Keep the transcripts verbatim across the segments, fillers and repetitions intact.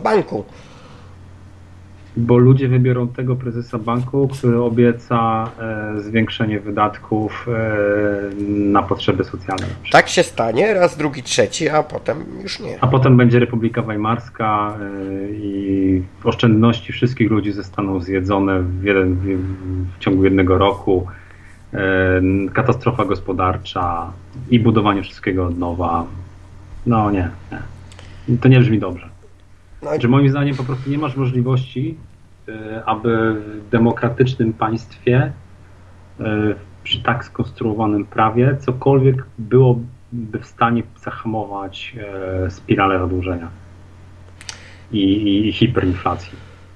banku. Bo ludzie wybiorą tego prezesa banku, który obieca e, zwiększenie wydatków e, na potrzeby socjalne. Tak się stanie, raz, drugi, trzeci, a potem już nie. A potem będzie Republika Weimarska e, i oszczędności wszystkich ludzi zostaną zjedzone w, jeden, w, w ciągu jednego roku. E, katastrofa gospodarcza i budowanie wszystkiego od nowa. No nie, nie. To nie brzmi dobrze. Że moim zdaniem po prostu nie masz możliwości, aby w demokratycznym państwie przy tak skonstruowanym prawie cokolwiek byłoby w stanie zahamować spiralę zadłużenia i, i hiperinflacji.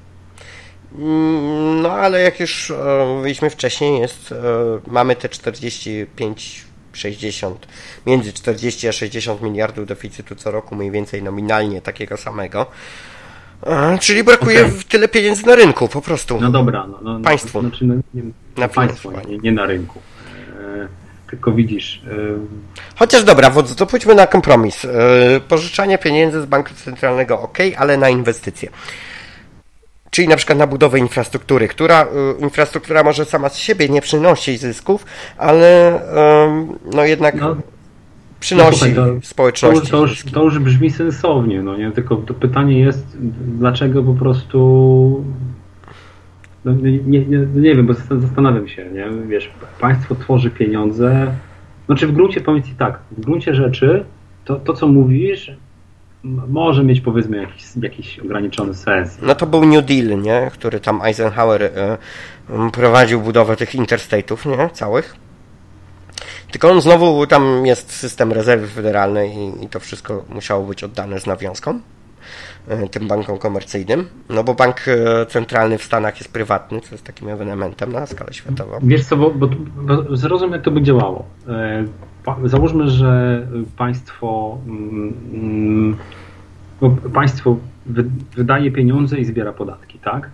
No ale jak już mówiliśmy wcześniej, jest, mamy te czterdzieści pięć sześćdziesiąt, między czterdzieści a sześćdziesiąt miliardów deficytu co roku, mniej więcej nominalnie takiego samego. Czyli brakuje okay. tyle pieniędzy na rynku, po prostu. No dobra, no, no, państwu. Znaczy, no, nie, na państwo, nie, nie na rynku. E, tylko widzisz. E... Chociaż dobra, to pójdźmy na kompromis. E, pożyczanie pieniędzy z banku centralnego ok, ale na inwestycje. Czyli na przykład na budowę infrastruktury, która infrastruktura może sama z siebie nie przynosi zysków, ale no jednak no, przynosi no, to, społeczności. To już, to, już, to już brzmi sensownie, no nie? Tylko to pytanie jest, dlaczego po prostu no, nie, nie, nie wiem, bo zastanawiam się, nie? Wiesz, państwo tworzy pieniądze, znaczy w gruncie, powiem Ci tak, w gruncie rzeczy to, to co mówisz, może mieć powiedzmy jakiś, jakiś ograniczony sens. No to był New Deal, nie? Który tam Eisenhower y, prowadził budowę tych interstate'ów, nie? Całych. Tylko on znowu, tam jest system rezerwy federalnej i, i to wszystko musiało być oddane z nawiązką y, tym bankom komercyjnym. No bo bank y, centralny w Stanach jest prywatny, co jest takim ewenementem na skalę światową. Wiesz co, bo, bo, bo zrozum jak to by działało. Y, Załóżmy, że państwo, mm, państwo wydaje pieniądze i zbiera podatki, tak?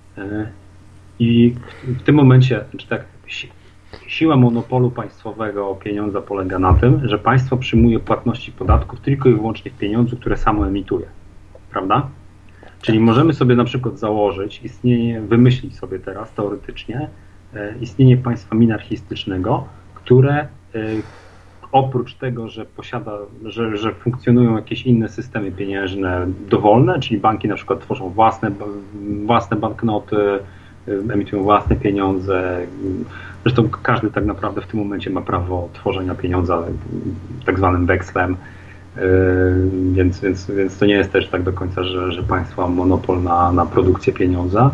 I w tym momencie, znaczy tak, siła monopolu państwowego pieniądza polega na tym, że państwo przyjmuje płatności podatków tylko i wyłącznie w pieniądzu, które samo emituje, prawda? Czyli możemy sobie na przykład założyć istnienie, wymyślić sobie teraz teoretycznie istnienie państwa minarchistycznego, które oprócz tego, że posiada, że, że funkcjonują jakieś inne systemy pieniężne dowolne, czyli banki na przykład tworzą własne, własne banknoty, emitują własne pieniądze. Zresztą każdy tak naprawdę w tym momencie ma prawo tworzenia pieniądza tak zwanym wekslem, więc, więc, więc to nie jest też tak do końca, że, że państwo ma monopol na, na produkcję pieniądza.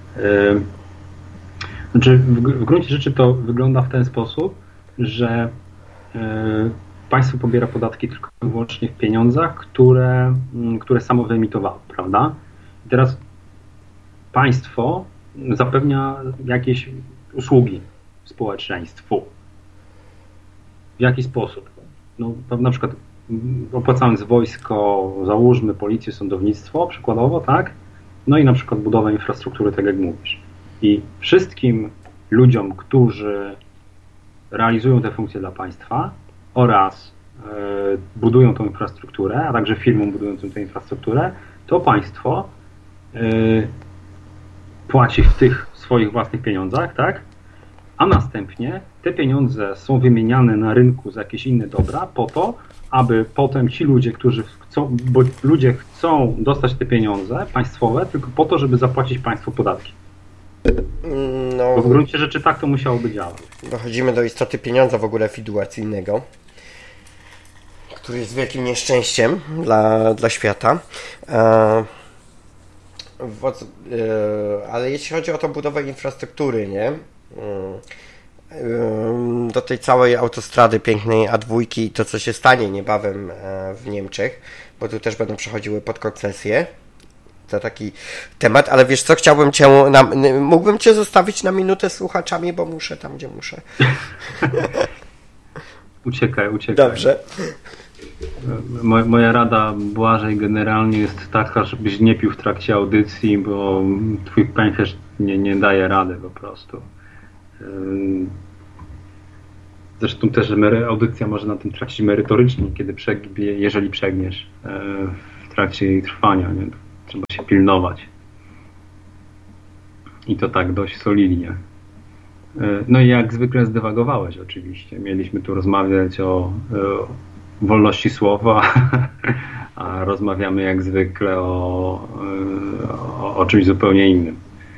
Znaczy w, w gruncie rzeczy to wygląda w ten sposób, że państwo pobiera podatki tylko i wyłącznie w pieniądzach, które, które samo wyemitowało, prawda? I teraz państwo zapewnia jakieś usługi społeczeństwu. W jaki sposób? No, na przykład opłacając wojsko, załóżmy policję, sądownictwo, przykładowo, tak? No i na przykład budowę infrastruktury, tak jak mówisz. I wszystkim ludziom, którzy realizują te funkcje dla państwa oraz y, budują tą infrastrukturę, a także firmom budującym tę infrastrukturę, to państwo y, płaci w tych swoich własnych pieniądzach, tak? A następnie te pieniądze są wymieniane na rynku za jakieś inne dobra po to, aby potem ci ludzie, którzy chcą, bo ludzie chcą dostać te pieniądze państwowe tylko po to, żeby zapłacić państwu podatki. No, bo w gruncie rzeczy tak to musiałoby działać. Dochodzimy do istoty pieniądza w ogóle fiduacyjnego, który jest wielkim nieszczęściem dla, dla świata. E, w, e, ale jeśli chodzi o tą budowę infrastruktury, nie? E, do tej całej autostrady pięknej A dwa i to, co się stanie niebawem w Niemczech, bo tu też będą przechodziły pod koncesję. To taki temat, ale wiesz co, chciałbym cię, na, mógłbym cię zostawić na minutę z słuchaczami, bo muszę tam, gdzie muszę. Uciekaj, uciekaj. Dobrze. Moja, moja rada, Błażej, generalnie jest taka, żebyś nie pił w trakcie audycji, bo twój pęcherz nie, nie daje rady po prostu. Zresztą też audycja może na tym tracić merytorycznie, kiedy przegnie, jeżeli przegniesz w trakcie jej trwania. Nie? trzeba się pilnować. I to tak dość solidnie. No i jak zwykle zdywagowałeś oczywiście. Mieliśmy tu rozmawiać o, o wolności słowa, a rozmawiamy jak zwykle o, o, o czymś zupełnie innym.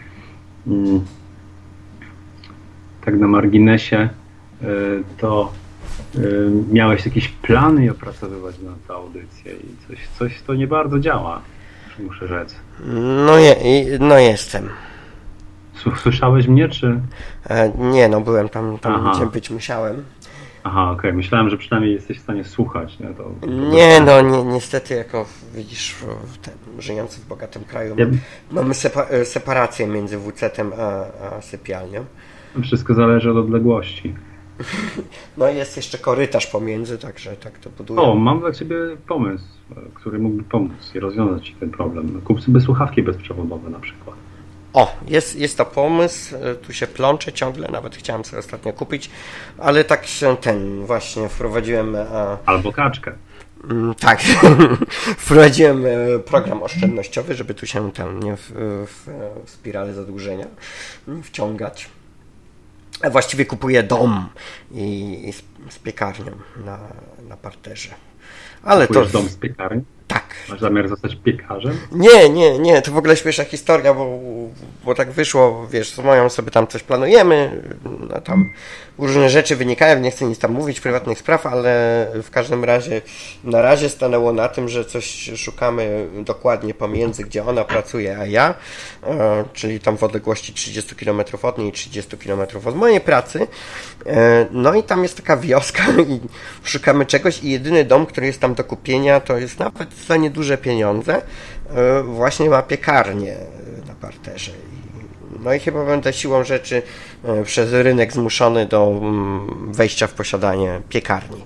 Tak na marginesie, to miałeś jakieś plany opracowywać na tę audycję i coś, coś to nie bardzo działa, muszę rzec. No, je, no jestem. Słyszałeś mnie, czy? E, nie, no byłem tam, tam gdzie być musiałem. Aha, okej. Okay. Myślałem, że przynajmniej jesteś w stanie słuchać. Nie, to, to nie no, ni niestety jako widzisz, ten, żyjący w bogatym kraju ja... mamy sepa separację między W C-tem a, a sypialnią. Wszystko zależy od odległości. No i jest jeszcze korytarz pomiędzy, także tak to buduje. O, mam dla Ciebie pomysł, który mógłby pomóc i rozwiązać Ci ten problem. Kup sobie słuchawki bezprzewodowe na przykład. O, jest, jest to pomysł, tu się plączę ciągle, nawet chciałem sobie ostatnio kupić, ale tak się ten właśnie wprowadziłem... A... Albo kaczkę. Tak, wprowadziłem program oszczędnościowy, żeby tu się tam nie w, w, w spirale zadłużenia wciągać. A właściwie kupuję dom i, i z, z piekarnią na, na parterze. Ale Kupujesz to... dom z piekarnią? Tak. Masz zamiar zostać piekarzem? Nie, nie, nie, to w ogóle śmieszna historia, bo, bo tak wyszło, wiesz, z moją sobie tam coś planujemy, no tam różne rzeczy wynikają, nie chcę nic tam mówić, prywatnych spraw, ale w każdym razie na razie stanęło na tym, że coś szukamy dokładnie pomiędzy, gdzie ona pracuje, a ja, e, czyli tam w odległości trzydzieści kilometrów od niej i trzydzieści kilometrów od mojej pracy. E, no i tam jest taka wioska i szukamy czegoś i jedyny dom, który jest tam do kupienia, to jest nawet za nieduże pieniądze, e, właśnie ma piekarnię na parterze. No i chyba będę siłą rzeczy przez rynek zmuszony do wejścia w posiadanie piekarni.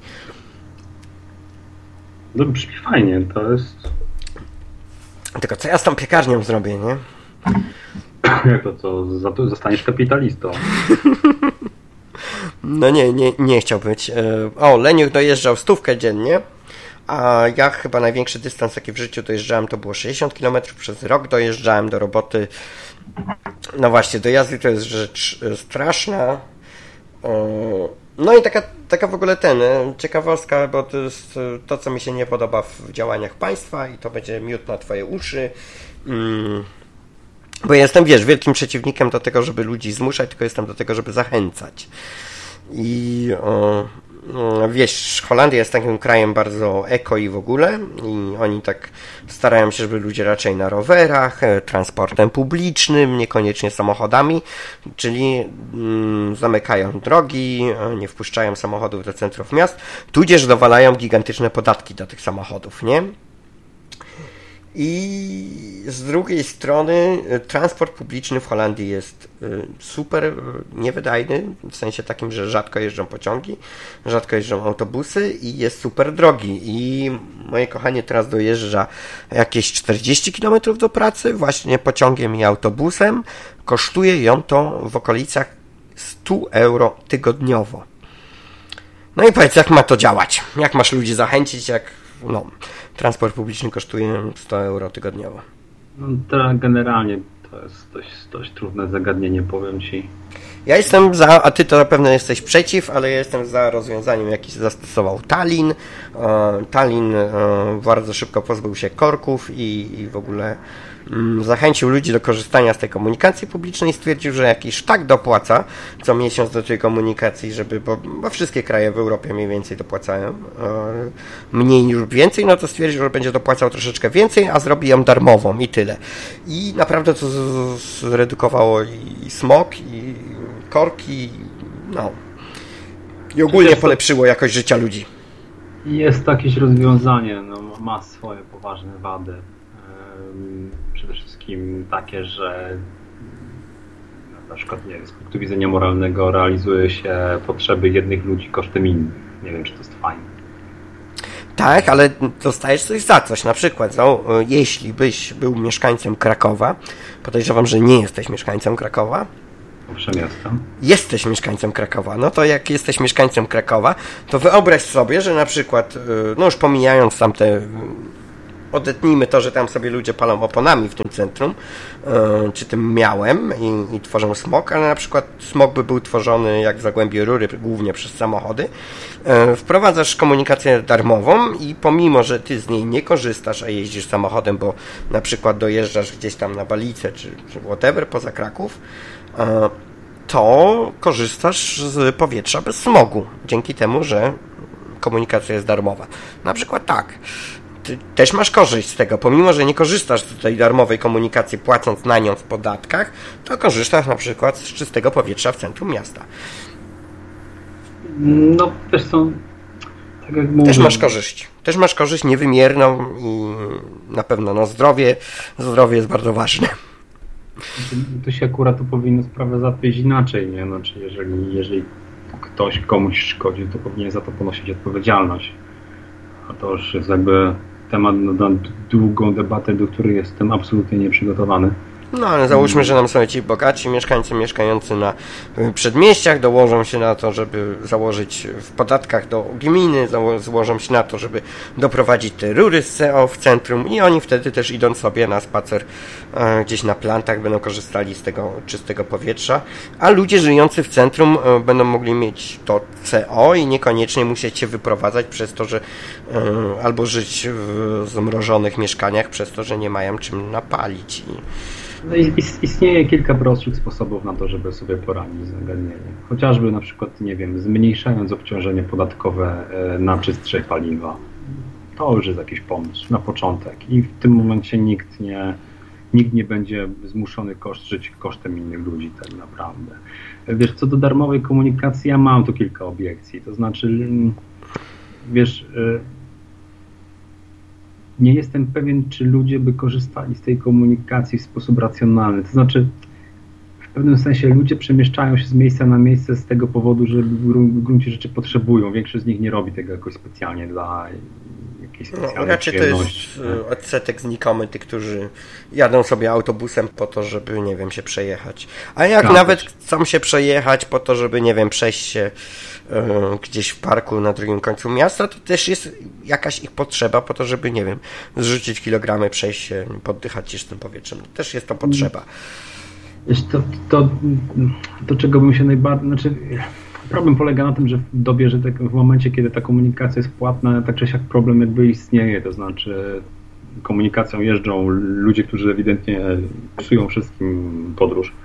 No brzmi fajnie, to jest... Tylko co ja z tą piekarnią zrobię, nie? Jak to, co? Za to zostaniesz kapitalistą. No nie, nie, nie chciał być. O, Leniuch dojeżdżał stówkę dziennie, a ja chyba największy dystans, jaki w życiu dojeżdżałem, to było sześćdziesiąt kilometrów. Przez rok dojeżdżałem do roboty. No właśnie, do jazdy to jest rzecz straszna. No i taka, taka w ogóle ten, ciekawostka, bo to jest to, co mi się nie podoba w działaniach państwa i to będzie miód na twoje uszy. Bo ja jestem, wiesz, wielkim przeciwnikiem do tego, żeby ludzi zmuszać, tylko jestem do tego, żeby zachęcać. I o, wiesz, Holandia jest takim krajem bardzo eko i w ogóle i oni tak starają się, żeby ludzie raczej na rowerach, transportem publicznym, niekoniecznie samochodami, czyli mm, zamykają drogi, nie wpuszczają samochodów do centrów miast, tudzież dowalają gigantyczne podatki do tych samochodów, nie? I z drugiej strony transport publiczny w Holandii jest super niewydajny, w sensie takim, że rzadko jeżdżą pociągi, rzadko jeżdżą autobusy i jest super drogi. I moje kochanie teraz dojeżdża jakieś czterdzieści kilometrów do pracy właśnie pociągiem i autobusem. Kosztuje ją to w okolicach sto euro tygodniowo. No i powiedz, jak ma to działać? Jak masz ludzi zachęcić, jak no, transport publiczny kosztuje sto euro tygodniowo? No, to generalnie to jest dość, dość trudne zagadnienie, powiem Ci. Ja jestem za, a Ty to na pewno jesteś przeciw, ale ja jestem za rozwiązaniem, jakie zastosował Tallinn. E, Tallinn e, bardzo szybko pozbył się korków i, i w ogóle mm, zachęcił ludzi do korzystania z tej komunikacji publicznej i stwierdził, że jakiś tak dopłaca co miesiąc do tej komunikacji, żeby, bo, bo wszystkie kraje w Europie mniej więcej dopłacają e, mniej lub więcej, no to stwierdził, że będzie dopłacał troszeczkę więcej, a zrobi ją darmową i tyle. I naprawdę to zredukowało i smog, i korki, no i ogólnie polepszyło jakość życia ludzi. Jest jakieś rozwiązanie, no, ma swoje poważne wady. Ehm, przede wszystkim takie, że na przykład nie, z punktu widzenia moralnego realizuje się potrzeby jednych ludzi kosztem innych. Nie wiem, czy to jest fajne. Tak, ale dostajesz coś za coś. Na przykład, no, jeśli byś był mieszkańcem Krakowa, podejrzewam, że nie jesteś mieszkańcem Krakowa. Owszem, jestem. Jesteś mieszkańcem Krakowa. No to jak jesteś mieszkańcem Krakowa, to wyobraź sobie, że na przykład, no już pomijając tamte odetnijmy to, że tam sobie ludzie palą oponami w tym centrum, czy tym miałem i, i tworzą smog, ale na przykład smog by był tworzony jak w Zagłębiu Rury, głównie przez samochody. Wprowadzasz komunikację darmową i pomimo, że ty z niej nie korzystasz, a jeździsz samochodem, bo na przykład dojeżdżasz gdzieś tam na Balicę, czy, czy whatever, poza Kraków, to korzystasz z powietrza bez smogu, dzięki temu, że komunikacja jest darmowa. Na przykład tak, ty też masz korzyść z tego, pomimo, że nie korzystasz z tej darmowej komunikacji płacąc na nią w podatkach, to korzystasz na przykład z czystego powietrza w centrum miasta. No, wiesz co, tak jak mówię... Też masz korzyść. Też masz korzyść niewymierną i na pewno no zdrowie, zdrowie jest bardzo ważne. To się akurat tu powinno sprawę załatwić inaczej, nie? Znaczy, jeżeli, jeżeli ktoś komuś szkodzi, to powinien za to ponosić odpowiedzialność. A to już jest jakby temat na długą debatę, do której jestem absolutnie nieprzygotowany. No ale załóżmy, że nam są ci bogaci mieszkańcy mieszkający na przedmieściach, dołożą się na to, żeby założyć w podatkach do gminy, złożą się na to, żeby doprowadzić te rury z C O w centrum i oni wtedy też idąc sobie na spacer e, gdzieś na plantach będą korzystali z tego czystego powietrza, a ludzie żyjący w centrum e, będą mogli mieć to C O i niekoniecznie musieć się wyprowadzać przez to, że e, albo żyć w zmrożonych mieszkaniach przez to, że nie mają czym napalić i No istnieje kilka prostszych sposobów na to, żeby sobie poradzić z zagadnieniem. Chociażby na przykład, nie wiem, zmniejszając obciążenie podatkowe na czystsze paliwa. To już jest jakiś pomysł na początek i w tym momencie nikt nie, nikt nie będzie zmuszony koszt, żyć kosztem innych ludzi tak naprawdę. Wiesz, co do darmowej komunikacji, ja mam tu kilka obiekcji. To znaczy, wiesz... Nie jestem pewien, czy ludzie by korzystali z tej komunikacji w sposób racjonalny. To znaczy, w pewnym sensie ludzie przemieszczają się z miejsca na miejsce z tego powodu, że w gruncie rzeczy potrzebują. Większość z nich nie robi tego jakoś specjalnie dla jakiejś specjalnej no, raczej to jest odsetek znikomy tych, którzy jadą sobie autobusem po to, żeby, nie wiem, się przejechać. A jak tak, nawet chcą się przejechać po to, żeby, nie wiem, przejść się gdzieś w parku na drugim końcu miasta, to też jest jakaś ich potrzeba po to, żeby, nie wiem, zrzucić kilogramy, przejść się, poddychać czystym powietrzem. Też jest to potrzeba. Wiesz, to, to, to czego bym się najbardziej... Znaczy, problem polega na tym, że w dobie, że tak, w momencie, kiedy ta komunikacja jest płatna, tak czy siak problem jakby istnieje, to znaczy komunikacją jeżdżą ludzie, którzy ewidentnie psują wszystkim podróż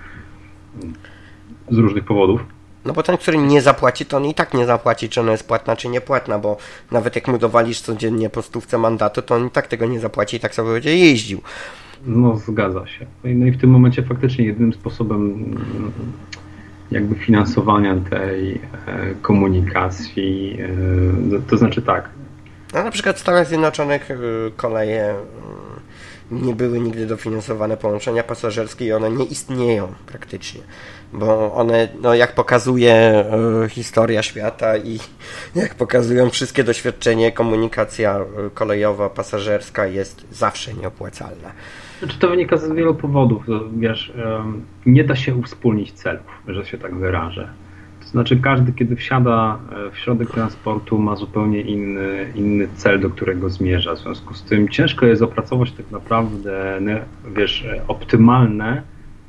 z różnych powodów. No bo ten, który nie zapłaci, to on i tak nie zapłaci, czy ona jest płatna, czy niepłatna, bo nawet jak mu dowalisz codziennie po stówce mandatu, to on i tak tego nie zapłaci i tak sobie będzie jeździł. No zgadza się. No i w tym momencie faktycznie jedynym sposobem jakby finansowania tej komunikacji, to znaczy tak. No na przykład w Stanach Zjednoczonych koleje nie były nigdy dofinansowane połączenia pasażerskie i one nie istnieją praktycznie, bo one, no jak pokazuje e, historia świata i jak pokazują wszystkie doświadczenia, komunikacja kolejowa, pasażerska jest zawsze nieopłacalna. Znaczy to wynika z wielu powodów, wiesz, nie da się uwspólnić celów, że się tak wyrażę. To znaczy każdy, kiedy wsiada w środek transportu, ma zupełnie inny, inny cel, do którego zmierza. W związku z tym ciężko jest opracować tak naprawdę, wiesz, optymalne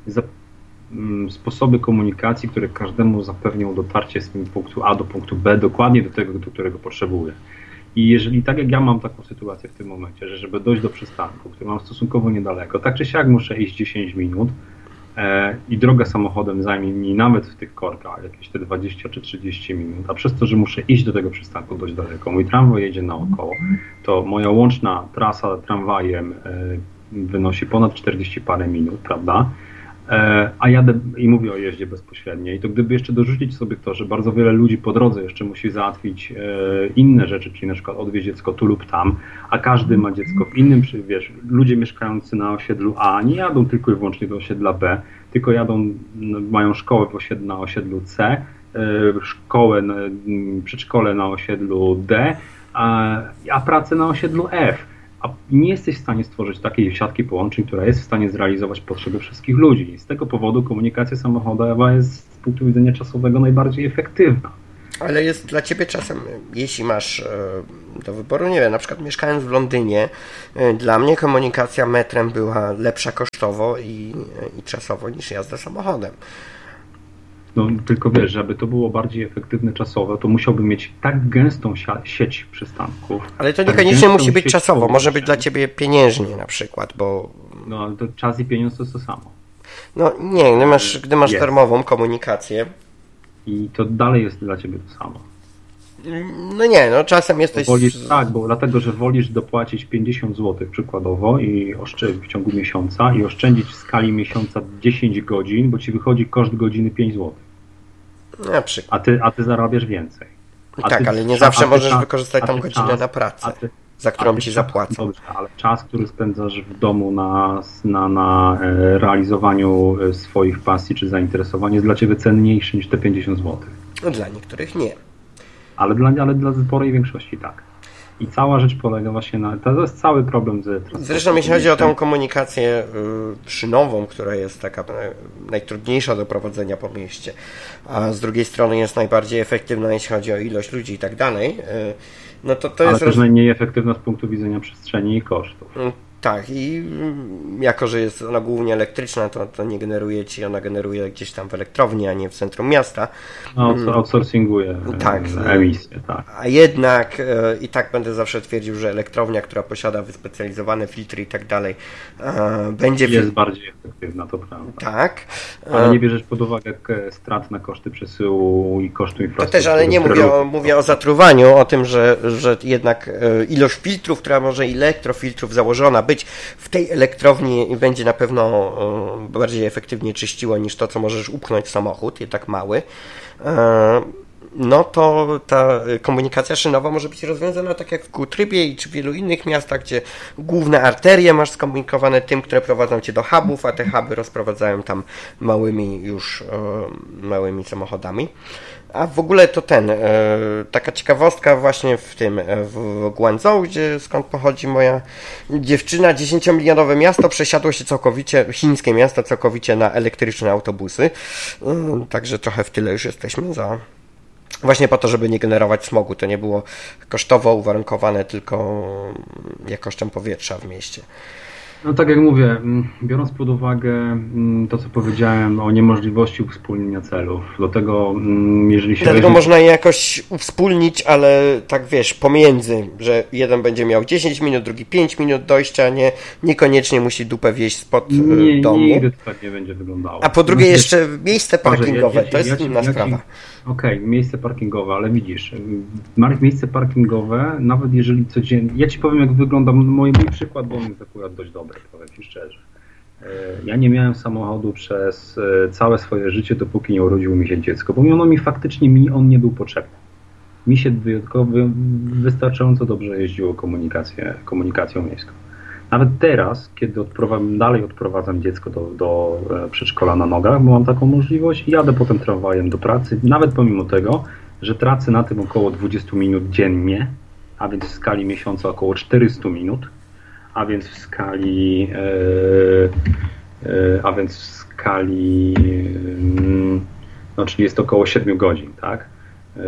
sposoby komunikacji, które każdemu zapewnią dotarcie z punktu A do punktu B dokładnie do tego, do którego potrzebuje. I jeżeli tak jak ja mam taką sytuację w tym momencie, że żeby dojść do przystanku, który mam stosunkowo niedaleko, tak czy siak muszę iść dziesięć minut e, i droga samochodem zajmie mi nawet w tych korkach jakieś te dwadzieścia czy trzydzieści minut, a przez to, że muszę iść do tego przystanku dość daleko, mój tramwaj jedzie naokoło, to moja łączna trasa tramwajem e, wynosi ponad czterdzieści parę minut, prawda? A jadę i mówię o jeździe bezpośredniej, to gdyby jeszcze dorzucić sobie to, że bardzo wiele ludzi po drodze jeszcze musi załatwić inne rzeczy, czyli na przykład odwieźć dziecko tu lub tam, a każdy ma dziecko w innym, wiesz, ludzie mieszkający na osiedlu A nie jadą tylko i wyłącznie do osiedla B, tylko jadą, mają szkołę w osiedlu, na osiedlu C, szkołę, przedszkole na osiedlu D, a, a pracę na osiedlu F. A nie jesteś w stanie stworzyć takiej siatki połączeń, która jest w stanie zrealizować potrzeby wszystkich ludzi. I z tego powodu komunikacja samochodowa jest z punktu widzenia czasowego najbardziej efektywna. Ale jest dla ciebie czasem, jeśli masz do wyboru, nie wiem, na przykład mieszkając w Londynie, dla mnie komunikacja metrem była lepsza kosztowo i, i czasowo niż jazda samochodem. No tylko wiesz, żeby to było bardziej efektywne czasowo, to musiałby mieć tak gęstą sieć przystanków. Ale to tak niekoniecznie musi być czasowo, może być dla ciebie pieniężnie na przykład, bo... No ale to czas i pieniądz to jest to samo. No nie, gdy masz, gdy masz jest. darmową komunikację... I to dalej jest dla ciebie to samo. No nie, no czasem jesteś... Wolisz, tak, bo dlatego, że wolisz dopłacić pięćdziesiąt złotych przykładowo i oszczędzić w ciągu miesiąca i oszczędzić w skali miesiąca dziesięć godzin, bo ci wychodzi koszt godziny pięć złotych. Na przykład. A ty, a ty zarabiasz więcej. A tak, ty, ale nie zawsze możesz czas, wykorzystać tą godzinę czas, na pracę, ty, za którą ty, ci zapłacą. Dobrze, ale czas, który spędzasz w domu na, na, na e, realizowaniu swoich pasji czy zainteresowań jest dla ciebie cenniejszy niż te pięćdziesiąt złotych. No dla niektórych nie. Ale dla, ale dla sporej większości tak. I cała rzecz polega właśnie na... To jest cały problem z transportem. Zresztą jeśli chodzi o tą komunikację szynową, która jest taka najtrudniejsza do prowadzenia po mieście, a z drugiej strony jest najbardziej efektywna, jeśli chodzi o ilość ludzi i tak dalej, no to to Ale jest... też najmniej efektywna z punktu widzenia przestrzeni i kosztów. Tak, i jako, że jest ona głównie elektryczna, to, to nie generuje ci, ona generuje gdzieś tam w elektrowni, a nie w centrum miasta. No, outsourcinguje tak, emisję, tak. A jednak e, i tak będę zawsze twierdził, że elektrownia, która posiada wyspecjalizowane filtry i tak dalej, e, będzie... Jest fil- bardziej efektywna, to prawda. Tak. E, ale nie bierzesz pod uwagę strat na koszty przesyłu i kosztu infrastruktury. To też, ale nie mówię o, mówię o zatruwaniu, o tym, że, że jednak e, ilość filtrów, która może elektrofiltrów założona być w tej elektrowni będzie na pewno bardziej efektywnie czyściło niż to, co możesz upchnąć w samochód, jednak mały, no to ta komunikacja szynowa może być rozwiązana tak jak w Kłutrybie czy w wielu innych miastach, gdzie główne arterie masz skomunikowane tym, które prowadzą cię do hubów, a te huby rozprowadzają tam małymi już małymi samochodami. A w ogóle to ten, taka ciekawostka właśnie w tym, w Guangzhou, gdzie skąd pochodzi moja dziewczyna, dziesięciomilionowe miasto przesiadło się całkowicie, chińskie miasto całkowicie na elektryczne autobusy, także trochę w tyle już jesteśmy za... Właśnie po to, żeby nie generować smogu, to nie było kosztowo uwarunkowane tylko jakością powietrza w mieście. No tak jak mówię, biorąc pod uwagę to, co powiedziałem o niemożliwości uwspólnienia celów, do tego, jeżeli się... Dlatego weźmie... można je jakoś uwspólnić, ale tak wiesz, pomiędzy, że jeden będzie miał dziesięć minut, drugi pięć minut dojścia, nie, niekoniecznie musi dupę wieść spod nie, domu. Nigdy to tak nie będzie wyglądało. A po drugie no, jeszcze miejsce parkingowe, ja, ja, to jest ja, inna ja, sprawa. Okej, okay, miejsce parkingowe, ale widzisz, miejsce parkingowe, nawet jeżeli codziennie... Ja ci powiem, jak wygląda mój, mój przykład, bo on jest akurat dość dobry, powiem ci szczerze. Ja nie miałem samochodu przez całe swoje życie, dopóki nie urodziło mi się dziecko, bo ono mi faktycznie mi on nie był potrzebny. Mi się wyjątkowo wystarczająco dobrze jeździło komunikację, komunikacją miejską. Nawet teraz, kiedy odprowadzam, dalej odprowadzam dziecko do, do przedszkola na nogach, bo mam taką możliwość i jadę potem tramwajem do pracy, nawet pomimo tego, że tracę na tym około dwadzieścia minut dziennie, a więc w skali miesiąca około czterysta minut, a więc w skali yy, yy, a więc w skali yy, no czyli jest około siedem godzin, tak? Yy,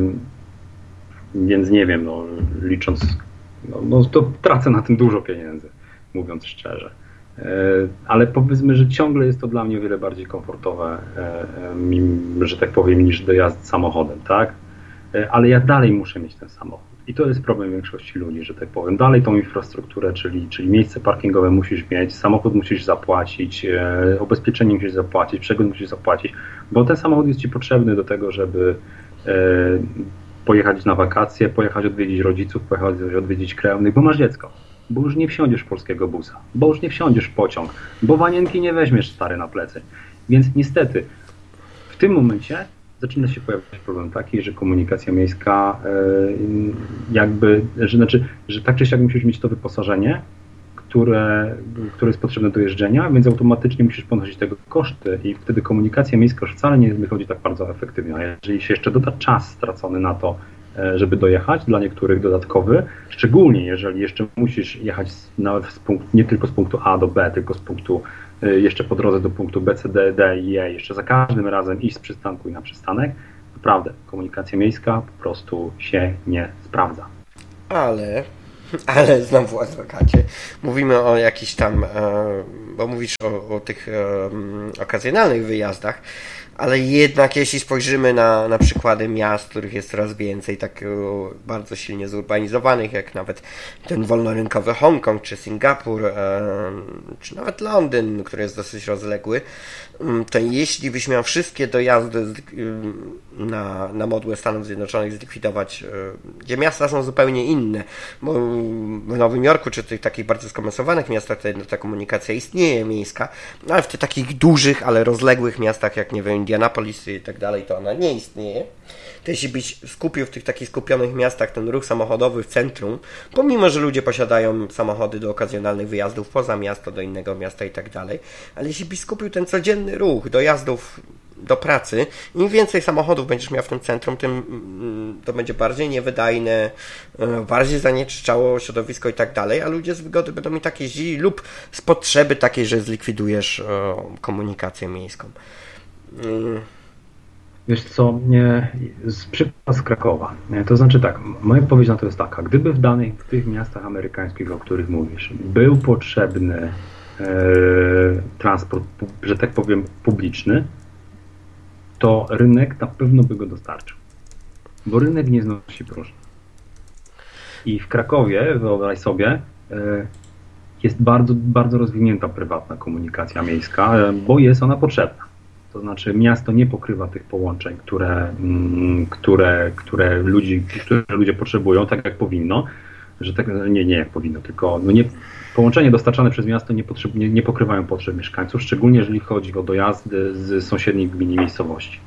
więc nie wiem, no licząc, no, no to tracę na tym dużo pieniędzy, mówiąc szczerze. Yy, ale powiedzmy, że ciągle jest to dla mnie o wiele bardziej komfortowe, yy, że tak powiem, niż dojazd samochodem, tak? Yy, ale ja dalej muszę mieć ten samochód. I to jest problem większości ludzi, że tak powiem. Dalej tą infrastrukturę, czyli, czyli miejsce parkingowe musisz mieć, samochód musisz zapłacić, e, ubezpieczenie musisz zapłacić, przegląd musisz zapłacić, bo ten samochód jest ci potrzebny do tego, żeby e, pojechać na wakacje, pojechać odwiedzić rodziców, pojechać odwiedzić krewnych, bo masz dziecko, bo już nie wsiądziesz w polskiego busa, bo już nie wsiądziesz w pociąg, bo wanienki nie weźmiesz stary na plecy. Więc niestety w tym momencie zaczyna się pojawiać problem taki, że komunikacja miejska jakby, że, znaczy, że tak czy siak musisz mieć to wyposażenie, które, które jest potrzebne do jeżdżenia, więc automatycznie musisz ponosić tego koszty i wtedy komunikacja miejska już wcale nie wychodzi tak bardzo efektywnie. A jeżeli się jeszcze doda czas stracony na to, żeby dojechać, dla niektórych dodatkowy, szczególnie jeżeli jeszcze musisz jechać na, z punkt, nie tylko z punktu A do B, tylko z punktu jeszcze po drodze do punktu B, C, D, D i E, jeszcze za każdym razem iść z przystanku i na przystanek, Naprawdę, komunikacja miejska po prostu się nie sprawdza. Ale, ale znowu adwokacie, mówimy o jakichś tam, bo mówisz o, o tych okazjonalnych wyjazdach, ale jednak jeśli spojrzymy na, na przykłady miast, których jest coraz więcej, tak bardzo silnie zurbanizowanych, jak nawet ten wolnorynkowy Hongkong, czy Singapur, czy nawet Londyn, który jest dosyć rozległy, to jeśli byś miał wszystkie dojazdy na, na modłę Stanów Zjednoczonych zlikwidować, gdzie miasta są zupełnie inne, bo w Nowym Jorku, czy tych takich bardzo skomersowanych miastach ta, ta komunikacja istnieje miejska, ale w tych takich dużych, ale rozległych miastach, jak nie wiem, Indianapolis i tak dalej, to ona nie istnieje. To jeśli byś skupił w tych takich skupionych miastach ten ruch samochodowy w centrum, pomimo, że ludzie posiadają samochody do okazjonalnych wyjazdów poza miasto, do innego miasta i tak dalej, ale jeśli byś skupił ten codzienny ruch dojazdów do pracy, im więcej samochodów będziesz miał w tym centrum, tym to będzie bardziej niewydajne, bardziej zanieczyszczało środowisko i tak dalej, a ludzie z wygody będą i tak jeździli lub z potrzeby takiej, że zlikwidujesz komunikację miejską. Wiesz co, nie, z przykład z Krakowa. To znaczy tak, moja odpowiedź na to jest taka, gdyby w danych, w tych miastach amerykańskich, o których mówisz, był potrzebny e, transport, że tak powiem, publiczny, to rynek na pewno by go dostarczył. Bo rynek nie znosi próżni. I w Krakowie, wyobraź sobie, e, jest bardzo, bardzo rozwinięta prywatna komunikacja miejska, e, bo jest ona potrzebna. To znaczy miasto nie pokrywa tych połączeń, które, które, które, ludzi, które ludzie potrzebują, tak jak powinno, że tak, nie, nie jak powinno, tylko no nie, połączenia dostarczane przez miasto nie, potrzeb, nie, nie pokrywają potrzeb mieszkańców, szczególnie jeżeli chodzi o dojazdy z sąsiednich gmin i miejscowości,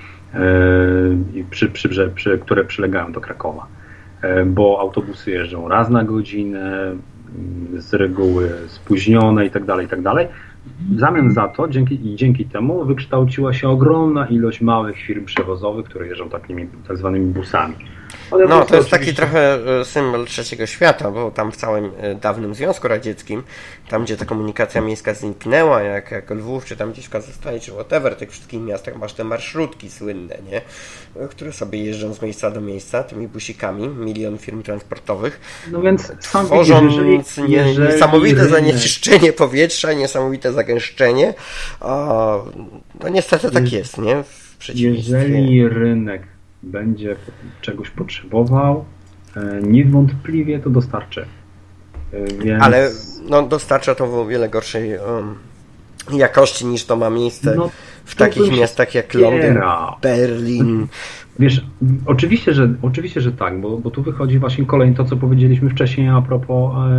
yy, przy, przy, przy, które przylegają do Krakowa, yy, bo autobusy jeżdżą raz na godzinę, yy, z reguły spóźnione i tak dalej, i tak dalej. W zamian za to, dzięki, i dzięki temu wykształciła się ogromna ilość małych firm przewozowych, które jeżdżą takimi tak zwanymi busami. One no, to jest oczywiście taki trochę symbol trzeciego świata, bo tam w całym dawnym Związku Radzieckim, tam gdzie ta komunikacja miejska zniknęła, jak, jak Lwów, czy tam gdzieś w Kazachstanie, czy whatever, w tych wszystkich miastach masz te marszrutki słynne, nie? Które sobie jeżdżą z miejsca do miejsca, tymi busikami, milion firm transportowych, no więc sam tworząc jeżeli, nie, jeżeli niesamowite rynek... zanieczyszczenie powietrza, niesamowite zagęszczenie. O, no niestety tak jest, nie? W przeciwieństwie. Jeżeli rynek będzie czegoś potrzebował, niewątpliwie to dostarczy. Więc... Ale no, dostarcza to w wiele gorszej um, jakości niż to ma miejsce no, w takich miastach jak Londyn, Berlin. Wiesz, oczywiście, że, oczywiście, że tak, bo, bo tu wychodzi właśnie kolejnie to, co powiedzieliśmy wcześniej a propos e,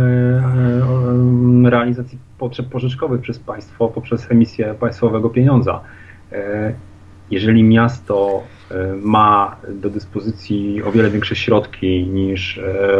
e, realizacji potrzeb pożyczkowych przez państwo poprzez emisję państwowego pieniądza. E, jeżeli miasto ma do dyspozycji o wiele większe środki niż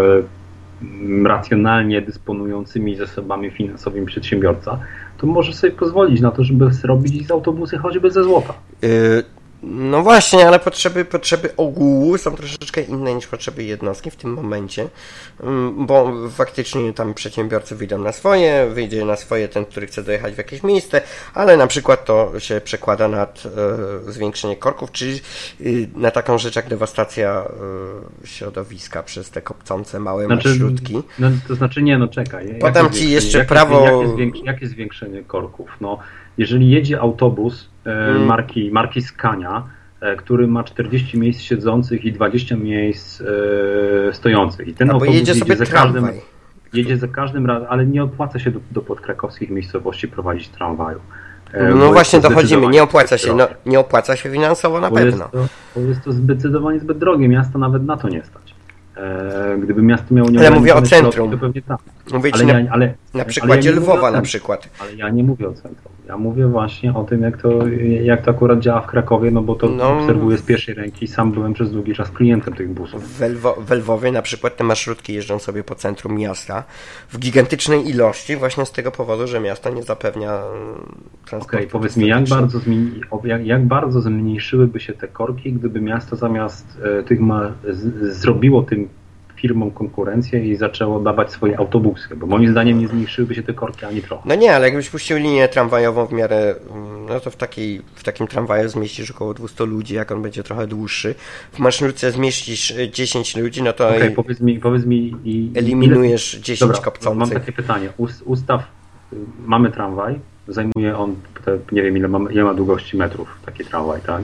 e, racjonalnie dysponującymi zasobami finansowymi przedsiębiorca, to może sobie pozwolić na to, żeby zrobić z autobusy choćby ze złota. Y- No właśnie, ale potrzeby, potrzeby ogółu są troszeczkę inne niż potrzeby jednostki w tym momencie, bo faktycznie tam przedsiębiorcy wyjdą na swoje, wyjdzie na swoje ten, który chce dojechać w jakieś miejsce, ale na przykład to się przekłada na e, zwiększenie korków, czy e, na taką rzecz jak dewastacja e, środowiska przez te kopcące małe znaczy, marszrutki. No, to znaczy nie, no czekaj. Podam Ci jeszcze jak prawo... Jest, jak, jest zwiększenie, jak jest zwiększenie korków? No, jeżeli jedzie autobus e, marki, marki Scania, e, który ma czterdzieści miejsc siedzących i dwadzieścia miejsc e, stojących. I ten Albo autobus jedzie sobie jedzie za każdym, jedzie za każdym razem, ale nie opłaca się do, do podkrakowskich miejscowości prowadzić tramwaju. E, no właśnie dochodzimy, nie opłaca się, no, nie opłaca się finansowo na bo pewno. Jest to, bo jest to zdecydowanie zbyt drogie, miasta nawet na to nie stać. E, gdyby miasto miało nie. Ale mówię o centrum. To pewnie tak. Mówię ale na, ja, ale, na przykładzie ale ja Lwowa na przykład. Ale ja nie mówię o centrum. Ja mówię właśnie o tym, jak to, jak to akurat działa w Krakowie, no bo to no, obserwuję z pierwszej ręki. Sam byłem przez długi czas klientem tych busów. W, Lwo, w Lwowie na przykład te marszrutki jeżdżą sobie po centrum miasta w gigantycznej ilości właśnie z tego powodu, że miasto nie zapewnia transportu. Okej, okay, powiedz mi, jak bardzo, zmieni, jak, jak bardzo zmniejszyłyby się te korki, gdyby miasto zamiast e, tych ma, z, zrobiło tym firmom konkurencję i zaczęło dawać swoje autobusy, bo moim zdaniem nie zmniejszyłyby się te korki ani trochę. No nie, ale jakbyś puścił linię tramwajową w miarę no to w, takiej, w takim tramwaju zmieścisz około dwieście ludzi, jak on będzie trochę dłuższy. W marszrutce zmieścisz dziesięć ludzi, no to okay, i, powiedz mi, powiedz mi i, eliminujesz dziesięć dobra, kopcących. Mam takie pytanie. Ustaw, mamy tramwaj, zajmuje on, te, nie wiem ile ma, ile ma długości metrów taki tramwaj, tak?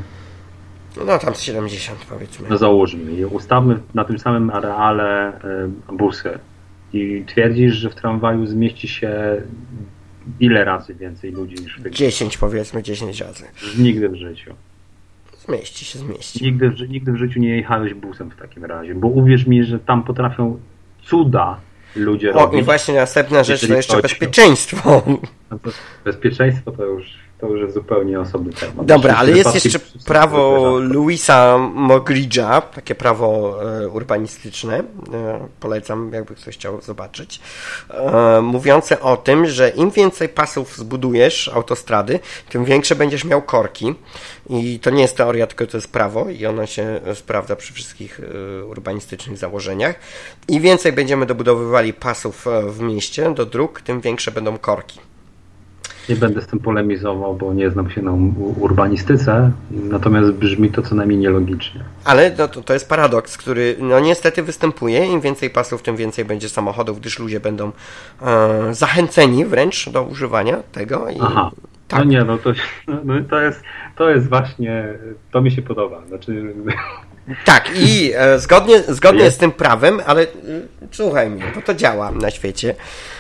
No tam siedemdziesiąt powiedzmy. No załóżmy. I ustawmy na tym samym areale y, busy. I twierdzisz, że w tramwaju zmieści się ile razy więcej ludzi niż w dziesięć powiedzmy, dziesięć razy. Nigdy w życiu. Zmieści się, zmieści. Nigdy w, nigdy w życiu nie jechałeś busem w takim razie, bo uwierz mi, że tam potrafią cuda ludzie o, robić. I właśnie następna rzecz to jeszcze bezpieczeństwo. No to bezpieczeństwo to już, to już jest zupełnie osobny temat. Dobra, ale jest jeszcze prawo Louisa Mogridge'a, takie prawo e, urbanistyczne, e, polecam, jakby ktoś chciał zobaczyć, e, mówiące o tym, że im więcej pasów zbudujesz autostrady, tym większe będziesz miał korki. I to nie jest teoria, tylko to jest prawo i ono się sprawdza przy wszystkich e, urbanistycznych założeniach. Im więcej będziemy dobudowywali pasów w mieście do dróg, tym większe będą korki. Nie będę z tym polemizował, bo nie znam się na urbanistyce, natomiast brzmi to co najmniej nielogicznie. Ale no, to, to jest paradoks, który no niestety występuje. Im więcej pasów, tym więcej będzie samochodów, gdyż ludzie będą e, zachęceni wręcz do używania tego. I, Aha, tak. No nie, no to, no to, jest, to jest właśnie, to mi się podoba. Znaczy... Tak, i e, zgodnie, zgodnie z tym prawem, ale e, słuchaj mnie, bo to działa na świecie.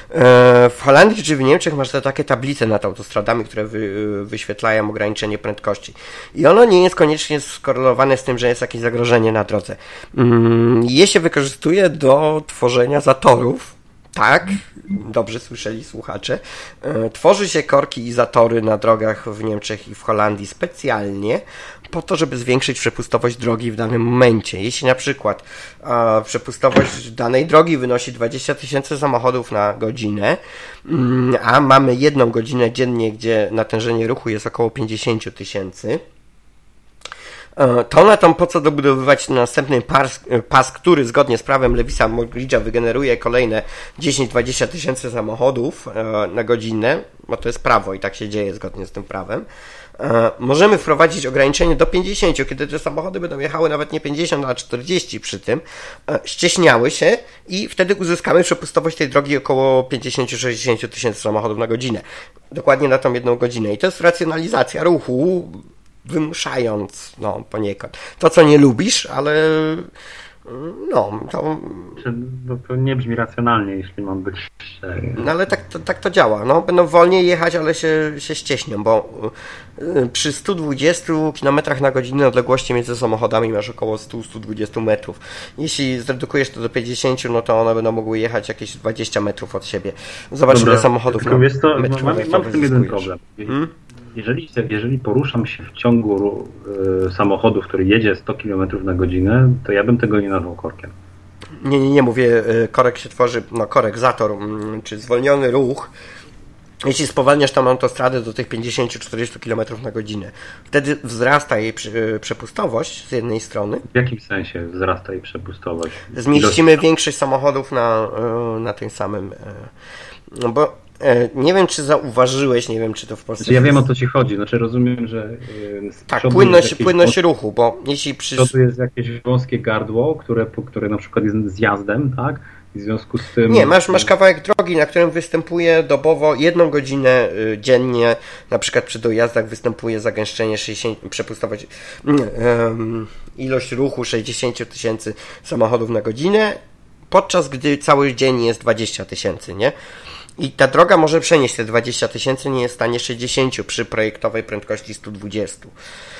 E, w Holandii czy w Niemczech masz te takie tablice nad autostradami, które wy, wyświetlają ograniczenie prędkości. I ono nie jest koniecznie skorelowane z tym, że jest jakieś zagrożenie na drodze. Mm, je się wykorzystuje do tworzenia zatorów. Tak, dobrze słyszeli słuchacze. E, tworzy się korki i zatory na drogach w Niemczech i w Holandii specjalnie po to, żeby zwiększyć przepustowość drogi w danym momencie. Jeśli na przykład e, przepustowość danej drogi wynosi dwadzieścia tysięcy samochodów na godzinę, mm, a mamy jedną godzinę dziennie, gdzie natężenie ruchu jest około pięćdziesiąt tysięcy, to na to po co dobudowywać następny pas, pas, który zgodnie z prawem Lewisa Mogridge'a wygeneruje kolejne dziesięć do dwudziestu tysięcy samochodów na godzinę, bo to jest prawo i tak się dzieje zgodnie z tym prawem. Możemy wprowadzić ograniczenie do pięćdziesięciu, kiedy te samochody będą jechały nawet nie pięćdziesiąt, a czterdzieści przy tym, ścieśniały się i wtedy uzyskamy przepustowość tej drogi około pięćdziesiąt do sześćdziesięciu tysięcy samochodów na godzinę. Dokładnie na tą jedną godzinę. I to jest racjonalizacja ruchu, wymuszając, no, poniekąd. To, co nie lubisz, ale no, to... No, to nie brzmi racjonalnie, jeśli mam być szczery. No, ale tak to, tak to działa. No, będą wolniej jechać, ale się, się ścieśnią, bo przy stu dwudziestu kilometrach na godzinę odległości między samochodami masz około sto do stu dwudziestu metrów. Jeśli zredukujesz to do pięćdziesięciu, no to one będą mogły jechać jakieś dwadzieścia metrów od siebie. Zobacz, ile samochodów na wiesz to, metr mam, mam w tym jeden problem. Hmm? Jeżeli, jeżeli poruszam się w ciągu y, samochodu, który jedzie sto kilometrów na godzinę, to ja bym tego nie nazwał korkiem. Nie, nie, nie mówię, korek się tworzy, no korek, zator, czy zwolniony ruch, jeśli spowalniasz tą autostradę do tych pięćdziesiąt do czterdziestu kilometrów na godzinę. Wtedy wzrasta jej przepustowość z jednej strony. W jakim sensie wzrasta jej przepustowość? Zmieścimy Ilość... większość samochodów na, na tym samym, no bo nie wiem, czy zauważyłeś, nie wiem, czy to w Polsce... Znaczy, ja wiem, o co ci chodzi, znaczy rozumiem, że... Tak, płynność, płynność ruchu, bo jeśli przy... To tu jest jakieś wąskie gardło, które, które na przykład jest zjazdem, tak? I w związku z tym... Nie, masz, masz kawałek drogi, na którym występuje dobowo jedną godzinę dziennie, na przykład przy dojazdach występuje zagęszczenie sześćdziesiąt, przepustowość, um, ilość ruchu sześćdziesiąt tysięcy samochodów na godzinę, podczas gdy cały dzień jest dwadzieścia tysięcy, nie? I ta droga może przenieść te dwadzieścia tysięcy, nie jest w stanie sześćdziesiąt przy projektowej prędkości stu dwudziestu.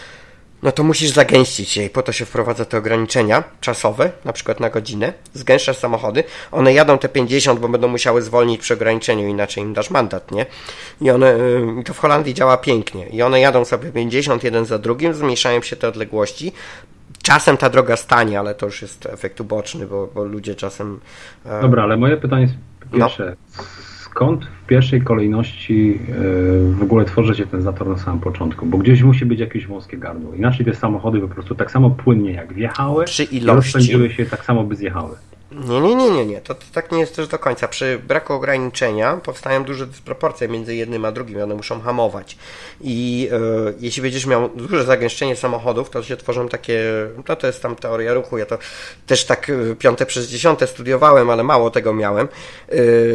No to musisz zagęścić je i po to się wprowadza te ograniczenia czasowe, na przykład na godzinę. Zgęszczasz samochody, one jadą te pięćdziesiąt, bo będą musiały zwolnić przy ograniczeniu, inaczej im dasz mandat, nie? I one, to w Holandii działa pięknie. I one jadą sobie pięćdziesiąt jeden za drugim, zmniejszają się te odległości. Czasem ta droga stanie, ale to już jest efekt uboczny, bo, bo ludzie czasem... Dobra, ale moje pytanie jest pierwsze. No. Skąd w pierwszej kolejności w ogóle tworzy się ten zator na samym początku? Bo gdzieś musi być jakieś wąskie gardło. Inaczej te samochody po prostu tak samo płynnie jak wjechały, przy ilości rozpędziły się tak samo by zjechały. Nie, nie, nie, nie, nie. To, to tak nie jest też do końca. Przy braku ograniczenia powstają duże dysproporcje między jednym a drugim. One muszą hamować. I e, jeśli będziesz miał duże zagęszczenie samochodów, to się tworzą takie, no to jest tam teoria ruchu. Ja to też tak e, piąte przez dziesiąte studiowałem, ale mało tego miałem. E,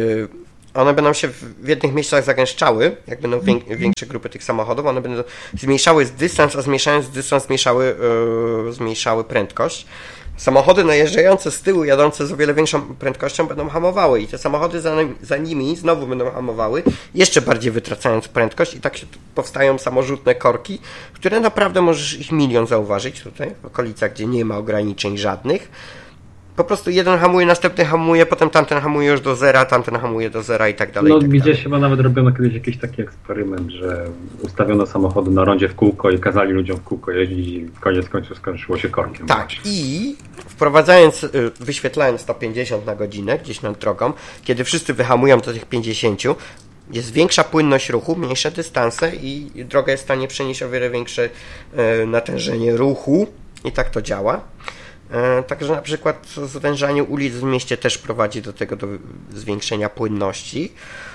one będą się w jednych miejscach zagęszczały, jak będą wiek- większe grupy tych samochodów, one będą zmniejszały dystans, a zmniejszając dystans zmniejszały, e, zmniejszały prędkość. Samochody najeżdżające z tyłu, jadące z o wiele większą prędkością będą hamowały i te samochody za, za nimi znowu będą hamowały, jeszcze bardziej wytracając prędkość i tak się powstają samorzutne korki, które naprawdę możesz ich milion zauważyć tutaj, w okolicach, gdzie nie ma ograniczeń żadnych. Po prostu jeden hamuje, następny hamuje, potem tamten hamuje już do zera, tamten hamuje do zera i tak dalej. No tak gdzieś dalej. chyba nawet robiono kiedyś jakiś taki eksperyment, że ustawiono samochody na rondzie w kółko i kazali ludziom w kółko jeździć i koniec końców skończyło się korkiem. Tak, i wprowadzając, wyświetlając sto pięćdziesiąt na godzinę gdzieś nad drogą, kiedy wszyscy wyhamują do tych pięćdziesięciu, jest większa płynność ruchu, mniejsze dystanse i droga jest w stanie przenieść o wiele większe natężenie ruchu i tak to działa. Także na przykład zwężanie ulic w mieście też prowadzi do tego, do zwiększenia płynności.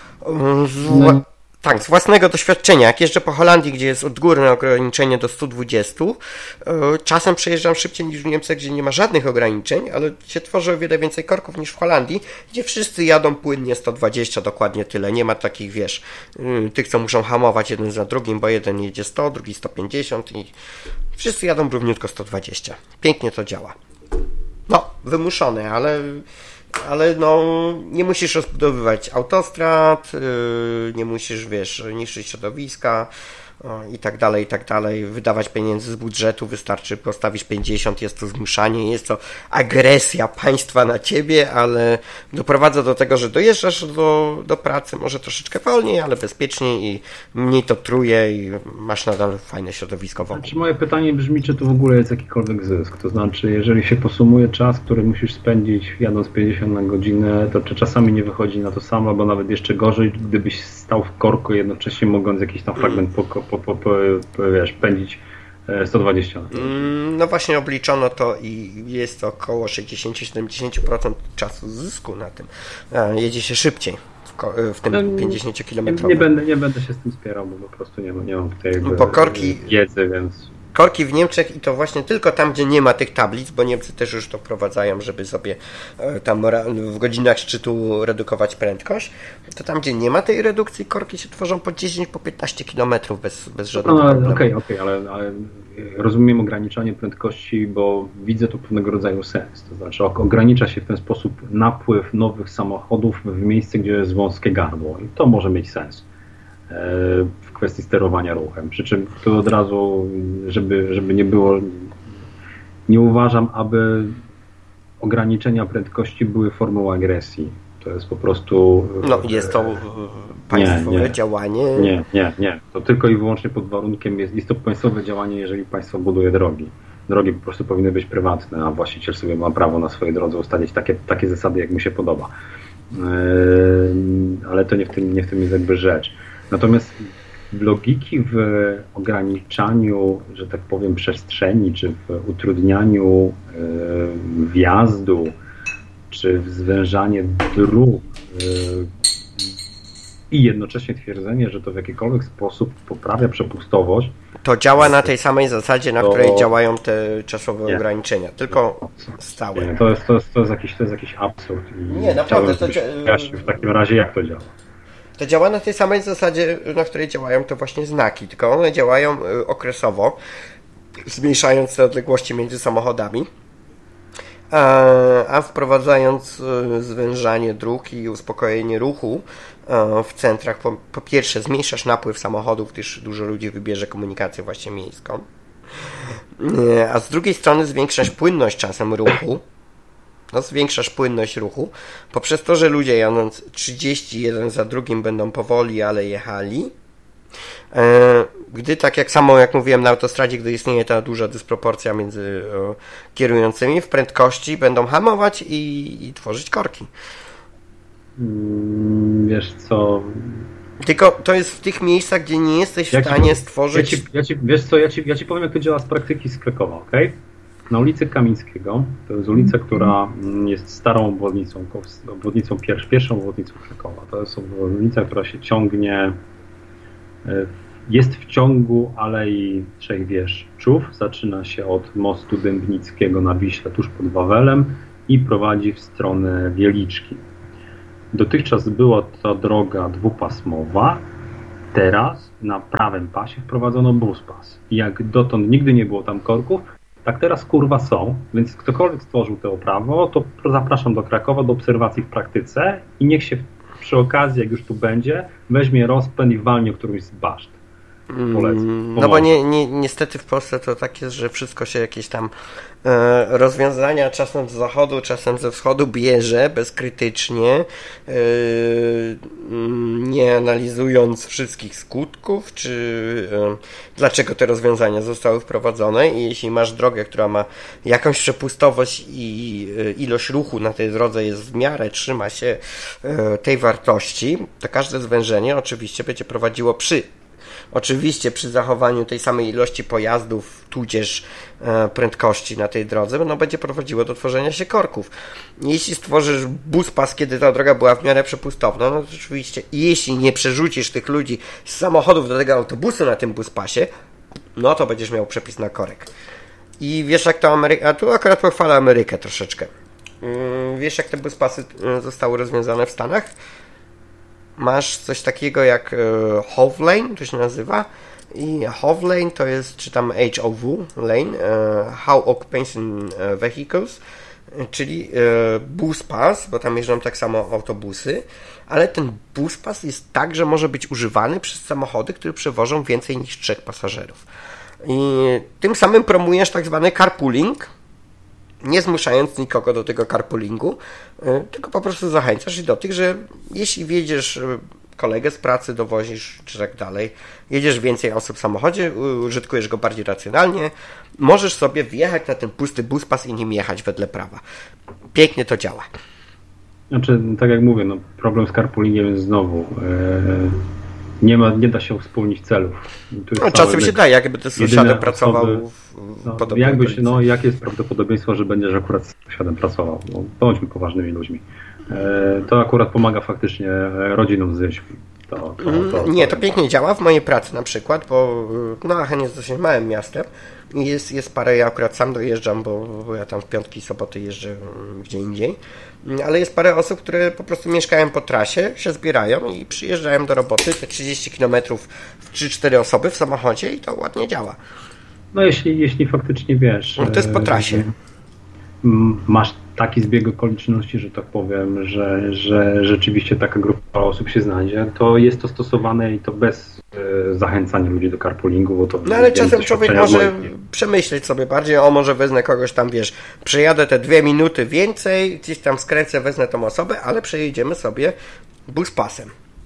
Z, No. Tak, z własnego doświadczenia, jak jeżdżę po Holandii, gdzie jest odgórne ograniczenie do stu dwudziestu, czasem przejeżdżam szybciej niż w Niemczech, gdzie nie ma żadnych ograniczeń, ale się tworzy o wiele więcej korków niż w Holandii, gdzie wszyscy jadą płynnie sto dwadzieścia, dokładnie tyle. Nie ma takich, wiesz, tych, co muszą hamować jeden za drugim, bo jeden jedzie sto, drugi sto pięćdziesiąt i wszyscy jadą równiutko sto dwadzieścia. Pięknie to działa. No, wymuszone, ale... Ale no, nie musisz rozbudowywać autostrad, yy, nie musisz, wiesz, niszczyć środowiska o, i tak dalej, i tak dalej, wydawać pieniędzy z budżetu, wystarczy postawić pięćdziesiąt, jest to zmuszanie, jest to agresja państwa na ciebie, ale doprowadza do tego, że dojeżdżasz do, do pracy, może troszeczkę wolniej, ale bezpieczniej i mniej to truje i masz nadal fajne środowisko wokół. Znaczy moje pytanie brzmi, czy to w ogóle jest jakikolwiek zysk? To znaczy, jeżeli się posumuje czas, który musisz spędzić jadąc pięćdziesiąt na godzinę, to czy czasami nie wychodzi na to samo, albo nawet jeszcze gorzej, gdybyś stał w korku jednocześnie mogąc jakiś tam fragment po, po, po, po, po, wiesz, pędzić sto dwadzieścia. No właśnie obliczono to i jest to około sześćdziesiąt do siedemdziesięciu procent czasu zysku na tym. Jedzie się szybciej w, ko- w tym No, pięćdziesięciokilometrowym. Nie będę, nie będę się z tym spierał, bo po prostu nie, nie mam tutaj jakby Bo korki- wiedzy, więc... Korki w Niemczech i to właśnie tylko tam, gdzie nie ma tych tablic, bo Niemcy też już to wprowadzają, żeby sobie e, tam ra- w godzinach szczytu redukować prędkość, to tam, gdzie nie ma tej redukcji, korki się tworzą po dziesięć, po piętnaście kilometrów bez, bez żadnego No, problemu. okej, okej, ale, ale rozumiem ograniczanie prędkości, bo widzę tu pewnego rodzaju sens. To znaczy ogranicza się w ten sposób napływ nowych samochodów w miejsce, gdzie jest wąskie gardło i to może mieć sens w kwestii sterowania ruchem. Przy czym tu od razu, żeby, żeby nie było, nie uważam, aby ograniczenia prędkości były formą agresji. To jest po prostu... No, jest to państwowe nie, nie. działanie. Nie, nie, nie. To tylko i wyłącznie pod warunkiem, jest, jest to państwowe działanie, jeżeli państwo buduje drogi. Drogi po prostu powinny być prywatne, a właściciel sobie ma prawo na swojej drodze ustalić takie, takie zasady, jak mu się podoba. Yy, ale to nie w tym, nie w tym jest jakby rzecz. Natomiast logiki w ograniczaniu, że tak powiem, przestrzeni, czy w utrudnianiu yy, wjazdu, czy w zwężanie dróg yy, i jednocześnie twierdzenie, że to w jakikolwiek sposób poprawia przepustowość. To działa na tej samej zasadzie, na to... której działają te czasowe nie. ograniczenia, tylko stałe. Nie, to, jest, to, jest, to, jest jakiś, to jest jakiś absurd. I Nie, naprawdę, to chciałbym, dzia- wyjaśnić w takim razie, jak to działa. To działa na tej samej zasadzie, na której działają to właśnie znaki, tylko one działają okresowo, zmniejszając te odległości między samochodami, a, a wprowadzając zwężanie dróg i uspokojenie ruchu w centrach, po, po pierwsze zmniejszasz napływ samochodów, gdyż dużo ludzi wybierze komunikację właśnie miejską, a z drugiej strony zwiększasz płynność czasem ruchu. No, zwiększasz płynność ruchu poprzez to, że ludzie jadąc trzydzieści jeden za drugim będą powoli, ale jechali. Gdy tak jak samo jak mówiłem na autostradzie, gdy istnieje ta duża dysproporcja między kierującymi w prędkości, będą hamować i, i tworzyć korki. Wiesz co... Tylko to jest w tych miejscach, gdzie nie jesteś w ja stanie ci, stworzyć... Ja ci, ja ci, wiesz co, ja ci, ja ci powiem, jak to działa z praktyki z Krakowa, okej? na ulicy Kamińskiego, to jest ulica, która jest starą obwodnicą, obwodnicą pierwszą, pierwszą obwodnicą Krakowa. To jest obwodnica, która się ciągnie, jest w ciągu Alei Trzech Wieszczów, zaczyna się od mostu Dębnickiego na Wiśle tuż pod Wawelem i prowadzi w stronę Wieliczki. Dotychczas była ta droga dwupasmowa, teraz na prawym pasie wprowadzono buspas. I jak dotąd nigdy nie było tam korków, tak teraz kurwa są, więc ktokolwiek stworzył to prawo, to zapraszam do Krakowa do obserwacji w praktyce i niech się przy okazji, jak już tu będzie, weźmie rozpęd i walnie o którymś z baszt. Polecam. No bo nie, nie, niestety w Polsce to tak jest, że wszystko się jakieś tam e, rozwiązania czasem z zachodu, czasem ze wschodu bierze bezkrytycznie, e, nie analizując wszystkich skutków, czy e, dlaczego te rozwiązania zostały wprowadzone. I jeśli masz drogę, która ma jakąś przepustowość i e, ilość ruchu na tej drodze jest w miarę, trzyma się e, tej wartości, to każde zwężenie oczywiście będzie prowadziło przy Oczywiście przy zachowaniu tej samej ilości pojazdów, tudzież e, prędkości na tej drodze, no będzie prowadziło do tworzenia się korków. Jeśli stworzysz buspas, kiedy ta droga była w miarę przepustowna, no to oczywiście, jeśli nie przerzucisz tych ludzi z samochodów do tego autobusu na tym buspasie, no to będziesz miał przepis na korek. I wiesz jak to Ameryka, a tu akurat pochwalę Amerykę troszeczkę. Yy, wiesz jak te buspasy zostały rozwiązane w Stanach? Masz coś takiego jak e, Hove Lane, to się nazywa, i Hove Lane to jest, czy tam H O V Lane, e, How Occupation Vehicles, czyli e, bus pass, bo tam jeżdżą tak samo autobusy, ale ten bus pass jest tak, że może być używany przez samochody, które przewożą więcej niż trzech pasażerów. I tym samym promujesz tak zwany carpooling, nie zmuszając nikogo do tego carpoolingu, tylko po prostu zachęcasz i do tych, że jeśli wjedziesz kolegę z pracy, dowozisz czy tak dalej, jedziesz więcej osób w samochodzie, użytkujesz go bardziej racjonalnie, możesz sobie wjechać na ten pusty buspas i nim jechać wedle prawa. Pięknie to działa. Znaczy, tak jak mówię, no, problem z carpoolingiem jest znowu... Yy... Nie, ma, nie da się wspólnić celów. No, czasem się da, jakby ten sąsiadem pracował osoby, w no, podobnej jakby okolicy. się, no, jakie jest prawdopodobieństwo, że będziesz akurat z sąsiadem pracował? No, bądźmy poważnymi ludźmi. E, to akurat pomaga faktycznie rodzinom z wieś. To, to, to, nie, to pięknie działa w mojej pracy na przykład, bo no, Aachen jest dosyć małym miastem i jest, jest parę, ja akurat sam dojeżdżam, bo, bo ja tam w piątki i soboty jeżdżę gdzie indziej, ale jest parę osób, które po prostu mieszkają po trasie, się zbierają i przyjeżdżają do roboty, te trzydzieści kilometrów w trzy cztery osoby w samochodzie i to ładnie działa. No jeśli, jeśli faktycznie wiesz... No to jest po trasie. Masz taki zbieg okoliczności, że tak powiem, że, że rzeczywiście taka grupa osób się znajdzie, to jest to stosowane i to bez e, zachęcania ludzi do carpoolingu, bo to... No ale czasem człowiek może przemyśleć sobie bardziej, o może wezmę kogoś tam, wiesz, przejadę te dwie minuty więcej, gdzieś tam skręcę, wezmę tą osobę, ale przejedziemy sobie buspasem.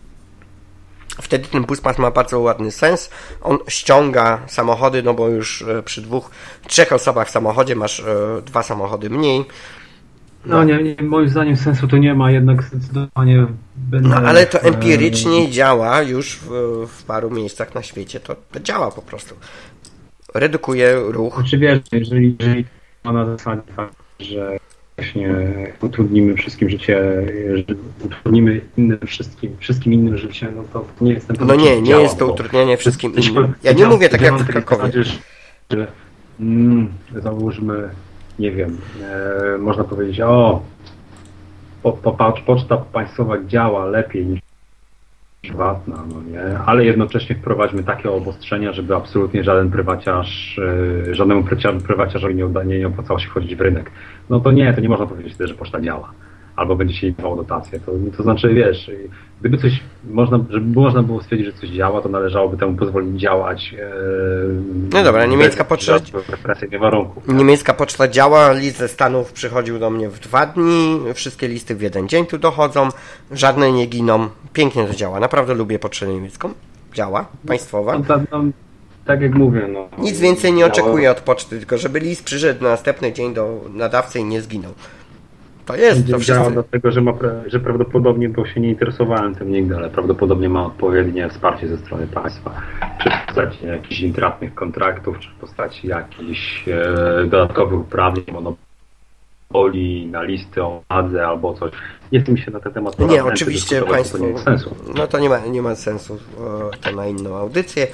Wtedy ten buspas ma bardzo ładny sens. On ściąga samochody, no bo już przy dwóch, trzech osobach w samochodzie masz e, dwa samochody mniej. No, no nie, nie, moim zdaniem sensu to nie ma, jednak zdecydowanie będę... No ale to empirycznie działa już w, w paru miejscach na świecie. To, to działa po prostu. Redukuje ruch. Czy wiesz, jeżeli, jeżeli ma na zasadzie fakt, że właśnie utrudnimy wszystkim życie, że utrudnimy innym wszystkim, wszystkim innym życie, no to nie jest ten No nie, nie działa, jest to utrudnianie wszystkim innym. Ja nie mówię tak jak w Krakowie. Że mm, załóżmy, nie wiem, e, można powiedzieć, o, po, po, poczta państwowa działa lepiej niż prywatna, no nie, ale jednocześnie wprowadźmy takie obostrzenia, żeby absolutnie żaden prywaciarz, e, żadnemu prywaciarzowi nie, nie, nie opłacało się wchodzić w rynek. No to nie, to nie można powiedzieć wtedy, że poczta działa. Albo będzie się dawało dotację. To, to znaczy, wiesz, gdyby coś można, żeby można było stwierdzić, że coś działa, to należałoby temu pozwolić działać. E, no dobra, niemiecka poczta. warunków. Niemiecka poczta działa, list ze Stanów przychodził do mnie w dwa dni, wszystkie listy w jeden dzień tu dochodzą, żadne nie giną. Pięknie to działa. Naprawdę lubię pocztę niemiecką. Działa, państwowa. No, no, no, tak jak mówię, no. Nic więcej nie oczekuję od poczty, tylko żeby list przyszedł na następny dzień do nadawcy i nie zginął. To jest, to wszyscy... dlatego, że, ma, że prawdopodobnie, bo się nie interesowałem tym nigdy, ale prawdopodobnie ma odpowiednie wsparcie ze strony państwa. czy w postaci jakichś intratnych kontraktów, czy w postaci jakichś e, dodatkowych uprawnień, monopoli na listy o wadze albo coś. Nie chcę mi się na ten temat Nie, nie oczywiście Państwo, to nie ma sensu. No to nie ma, nie ma sensu, to na inną audycję,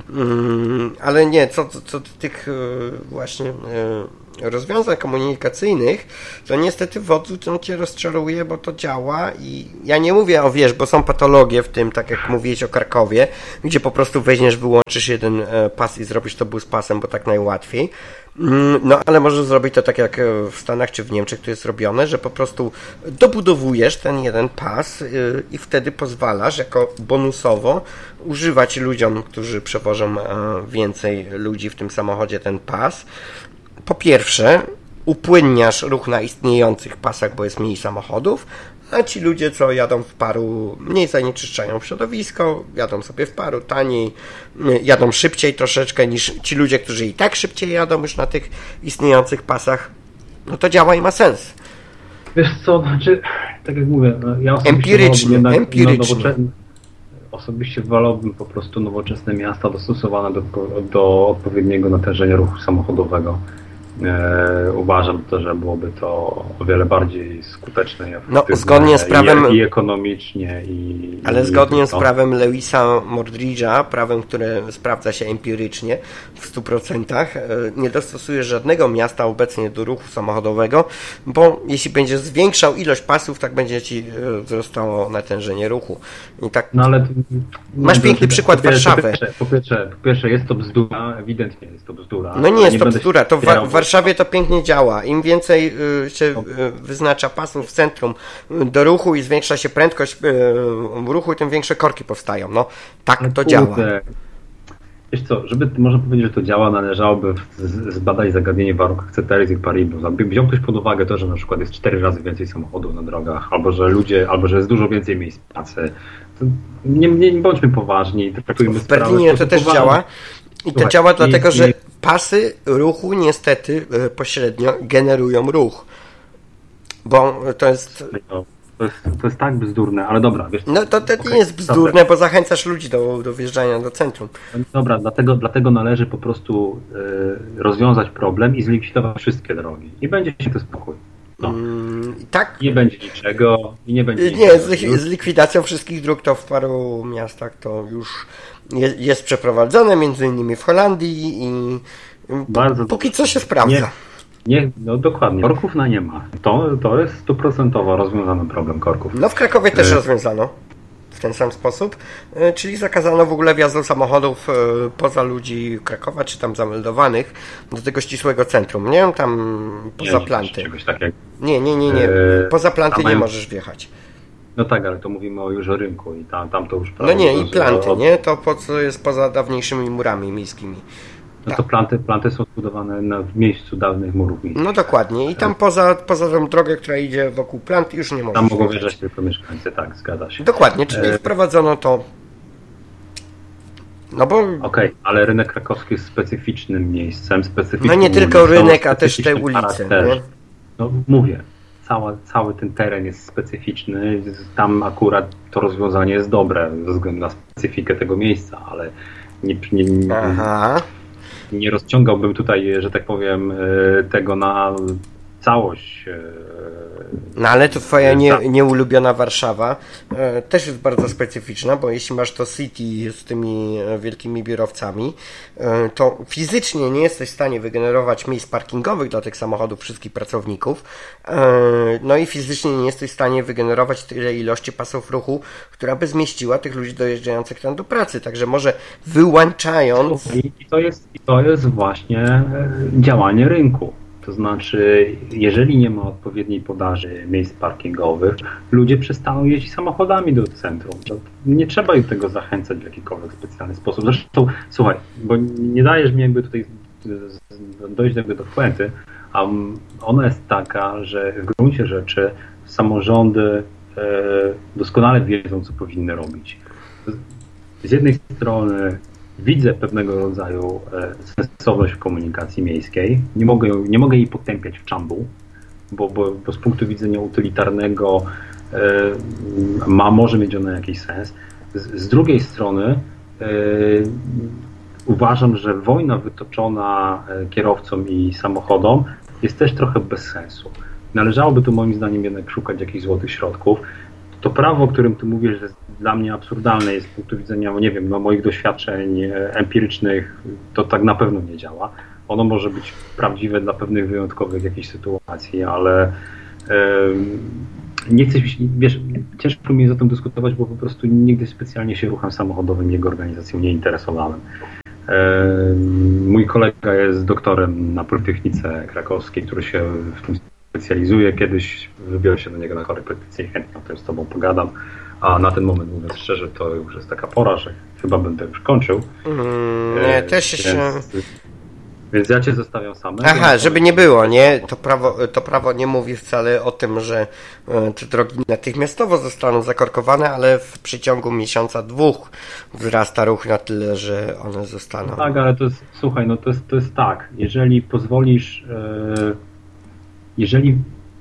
mm, ale nie, co, co, co do tych właśnie rozwiązań komunikacyjnych, to niestety wodzu to cię rozczaruje, bo to działa i ja nie mówię o, wiesz, bo są patologie w tym, tak jak mówiłeś o Krakowie, gdzie po prostu weźmiesz, wyłączysz jeden pas i zrobisz to bus pasem, bo tak najłatwiej. No, ale możesz zrobić to tak jak w Stanach czy w Niemczech to jest robione, że po prostu dobudowujesz ten jeden pas i wtedy pozwalasz jako bonusowo używać ludziom, którzy przewożą więcej ludzi w tym samochodzie ten pas. Po pierwsze, upłynniasz ruch na istniejących pasach, bo jest mniej samochodów, a ci ludzie, co jadą w paru, mniej zanieczyszczają środowisko, jadą sobie w paru taniej, jadą szybciej troszeczkę niż ci ludzie, którzy i tak szybciej jadą już na tych istniejących pasach. No to działa i ma sens. Wiesz co, znaczy, tak jak mówię, no ja empirycznie, jednak, empirycznie. No, osobiście wolałbym po prostu nowoczesne miasta dostosowane do, do odpowiedniego natężenia ruchu samochodowego. E, uważam to, że byłoby to o wiele bardziej skuteczne i no, zgodnie z prawem, i, i ekonomicznie i... Ale i, zgodnie i z prawem Lewisa Mordridge'a, prawem, które sprawdza się empirycznie w stu procentach, nie dostosuje żadnego miasta obecnie do ruchu samochodowego, bo jeśli będziesz zwiększał ilość pasów, tak będzie ci wzrastało natężenie ruchu. I tak... No ale... Masz no, piękny po przykład pierwsze, Warszawy. Po pierwsze, po, pierwsze, po pierwsze jest to bzdura, ewidentnie jest to bzdura. No nie jest to bzdura, to w się... Warszawie to pięknie działa. Im więcej y, się y, wyznacza pasów w centrum y, do ruchu i zwiększa się prędkość y, ruchu, tym większe korki powstają. No tak to kurde. działa. Wiesz co, żeby można powiedzieć, że to działa, należałoby zbadać zagadnienie w warunkach ceteris i paribus. Wziął ktoś pod uwagę to, że na przykład jest cztery razy więcej samochodów na drogach, albo że ludzie, albo że jest dużo więcej miejsc pracy. To nie, nie, nie bądźmy poważni, traktujmy w Berlinie to też poważnie. Działa. I to Słuchaj, działa dlatego, że pasy ruchu niestety pośrednio generują ruch. Bo to jest... No, to jest, to jest tak bzdurne, ale dobra. Wiesz, no to, to okay, nie jest bzdurne, dobra. Bo zachęcasz ludzi do, do wjeżdżania do centrum. Dobra, dlatego, dlatego należy po prostu y, rozwiązać problem i zlikwidować wszystkie drogi. I będzie się to spokój. No. Mm, tak? Nie będzie niczego i nie będzie Nie, z, z likwidacją wszystkich dróg to w paru miastach to już jest, jest przeprowadzone, między innymi w Holandii i Bardzo póki co się sprawdza. Nie, nie, no dokładnie. Korków na nie ma. To, to jest stuprocentowo rozwiązany problem korków. No w Krakowie też e... rozwiązano w ten sam sposób, czyli zakazano w ogóle wjazdu samochodów poza ludzi Krakowa, czy tam zameldowanych do tego ścisłego centrum, nie? Tam poza nie, planty. Tak jak... Nie, nie, nie, nie. Poza planty nie możesz wjechać. No tak, ale to mówimy o już o rynku i tam, tam to już... No nie, i planty, o... nie? To po co jest poza dawniejszymi murami miejskimi. No tak. To planty, planty są zbudowane na, w miejscu dawnych murów miejskich. No dokładnie. I tam poza, poza tą drogę, która idzie wokół plant, już nie można. Tam mogą wjeżdżać tylko mieszkańcy, tak, zgadza się. Dokładnie, czyli e... wprowadzono to. No bo... Okej, okay, ale rynek krakowski jest specyficznym miejscem, specyficznym... No nie tylko rynek, a też te ulice. Nie? No mówię, cała, cały ten teren jest specyficzny, tam akurat to rozwiązanie jest dobre ze względu na specyfikę tego miejsca, ale nie... nie, nie Aha. Nie rozciągałbym tutaj, że tak powiem, tego na całość. No ale to twoja nie, nieulubiona Warszawa e, też jest bardzo specyficzna, bo jeśli masz to city z tymi wielkimi biurowcami, e, to fizycznie nie jesteś w stanie wygenerować miejsc parkingowych dla tych samochodów wszystkich pracowników, e, no i fizycznie nie jesteś w stanie wygenerować tyle ilości pasów ruchu, która by zmieściła tych ludzi dojeżdżających tam do pracy, także może wyłączając... I to jest, i to jest właśnie działanie rynku. To znaczy, jeżeli nie ma odpowiedniej podaży miejsc parkingowych, ludzie przestaną jeździć samochodami do centrum. To nie trzeba ich tego zachęcać w jakikolwiek specjalny sposób. Zresztą, słuchaj, bo nie dajesz mi jakby tutaj dojść jakby do puenty, a ona jest taka, że w gruncie rzeczy samorządy doskonale wiedzą, co powinny robić. Z jednej strony widzę pewnego rodzaju sensowność w komunikacji miejskiej. Nie mogę, nie mogę jej potępiać w czambu, bo, bo, bo z punktu widzenia utylitarnego ma, może mieć ona jakiś sens. Z, z drugiej strony uważam, że wojna wytoczona kierowcom i samochodom jest też trochę bez sensu. Należałoby tu moim zdaniem jednak szukać jakichś złotych środków. To prawo, o którym ty mówisz, że dla mnie absurdalne jest z punktu widzenia, nie wiem, no, moich doświadczeń empirycznych, to tak na pewno nie działa. Ono może być prawdziwe dla pewnych wyjątkowych jakichś sytuacji, ale yy, nie chcę, wiesz, ciężko mi jest o tym dyskutować, bo po prostu nigdy specjalnie się ruchem samochodowym, jego organizacją nie interesowałem. Yy, mój kolega jest doktorem na Politechnice Krakowskiej, który się w tym specjalizuje. Kiedyś wybiorę się do niego na korepetycję i chętnie o tym z tobą pogadam. A na ten moment, mówiąc szczerze, to już jest taka pora, że chyba będę już kończył. Mm, nie, yy, też się... Więc, więc ja cię zostawiam sam. Aha, żeby nie było, nie? To prawo, to prawo nie mówi wcale o tym, że te drogi natychmiastowo zostaną zakorkowane, ale w przeciągu miesiąca, dwóch wzrasta ruch na tyle, że one zostaną. No tak, ale to jest, słuchaj, no to jest, to jest tak. Jeżeli pozwolisz, yy, jeżeli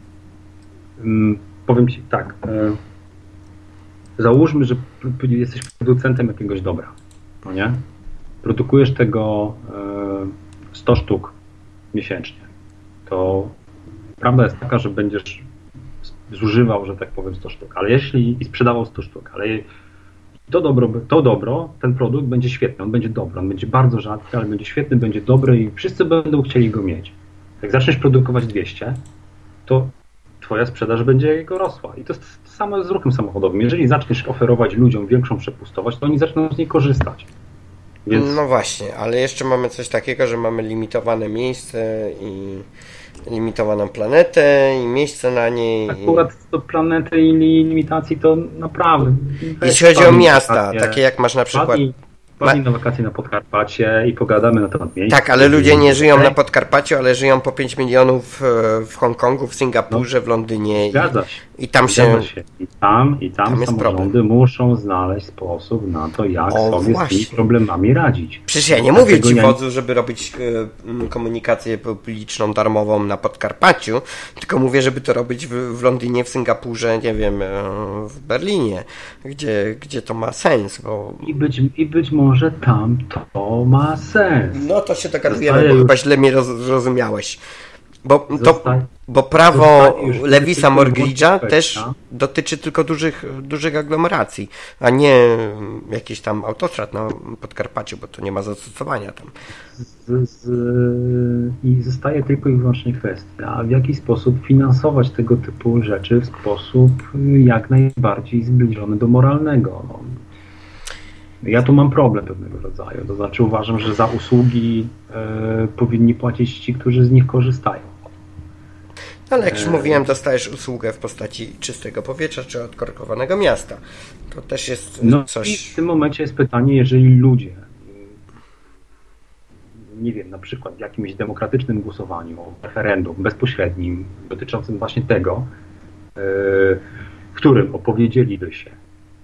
yy, powiem ci tak, yy, załóżmy, że jesteś producentem jakiegoś dobra, no nie? Produkujesz tego yy, sto sztuk miesięcznie, to prawda jest taka, że będziesz zużywał, że tak powiem, sto sztuk, ale jeśli i sprzedawał sto sztuk, ale to dobro, to dobro, ten produkt będzie świetny, on będzie dobry, on będzie bardzo rzadki, ale będzie świetny, będzie dobry i wszyscy będą chcieli go mieć. Jak zaczniesz produkować dwieście, to twoja sprzedaż będzie jego rosła. I to jest to samo z ruchem samochodowym. Jeżeli zaczniesz oferować ludziom większą przepustowość, to oni zaczną z niej korzystać. Więc... No właśnie, ale jeszcze mamy coś takiego, że mamy limitowane miejsce i limitowaną planetę i miejsce na niej. Akurat do planety i limitacji to naprawdę... Jeśli chodzi o miasta, takie jak masz na przykład... Wpadnij na wakacje na Podkarpacie i pogadamy na temat miejsc. Tak, ale ludzie nie żyją na Podkarpaciu, ale żyją po pięć milionów w Hongkongu, w Singapurze, no, w Londynie. Zgadza się. I tam się, się... I tam, i tam, tam samorządy muszą znaleźć sposób na to, jak o, sobie właśnie. z tymi problemami radzić. Przecież ja nie mówię ci, wodzu, żeby robić y, komunikację publiczną, darmową na Podkarpaciu, tylko mówię, żeby to robić w, w Londynie, w Singapurze, nie wiem, y, w Berlinie, gdzie, gdzie to ma sens. Bo... I, być, I być może tam to ma sens. No to się dogadujemy, bo chyba źle mnie roz, rozumiałeś. Bo, to, Zostań, bo prawo Lewisa Morgridge'a też dotyczy tylko dużych, dużych aglomeracji, a nie jakichś tam autostrad na Podkarpaciu, bo to nie ma zastosowania tam. Z, z, I zostaje tylko i wyłącznie kwestia, w jaki sposób finansować tego typu rzeczy w sposób jak najbardziej zbliżony do moralnego. No. Ja tu mam problem pewnego rodzaju, to znaczy uważam, że za usługi e, powinni płacić ci, którzy z nich korzystają. Ale jak już mówiłem, dostajesz usługę w postaci czystego powietrza czy odkorkowanego miasta. To też jest no coś... I w tym momencie jest pytanie, jeżeli ludzie, nie wiem, na przykład w jakimś demokratycznym głosowaniu, referendum bezpośrednim dotyczącym właśnie tego, w którym opowiedzieliby się,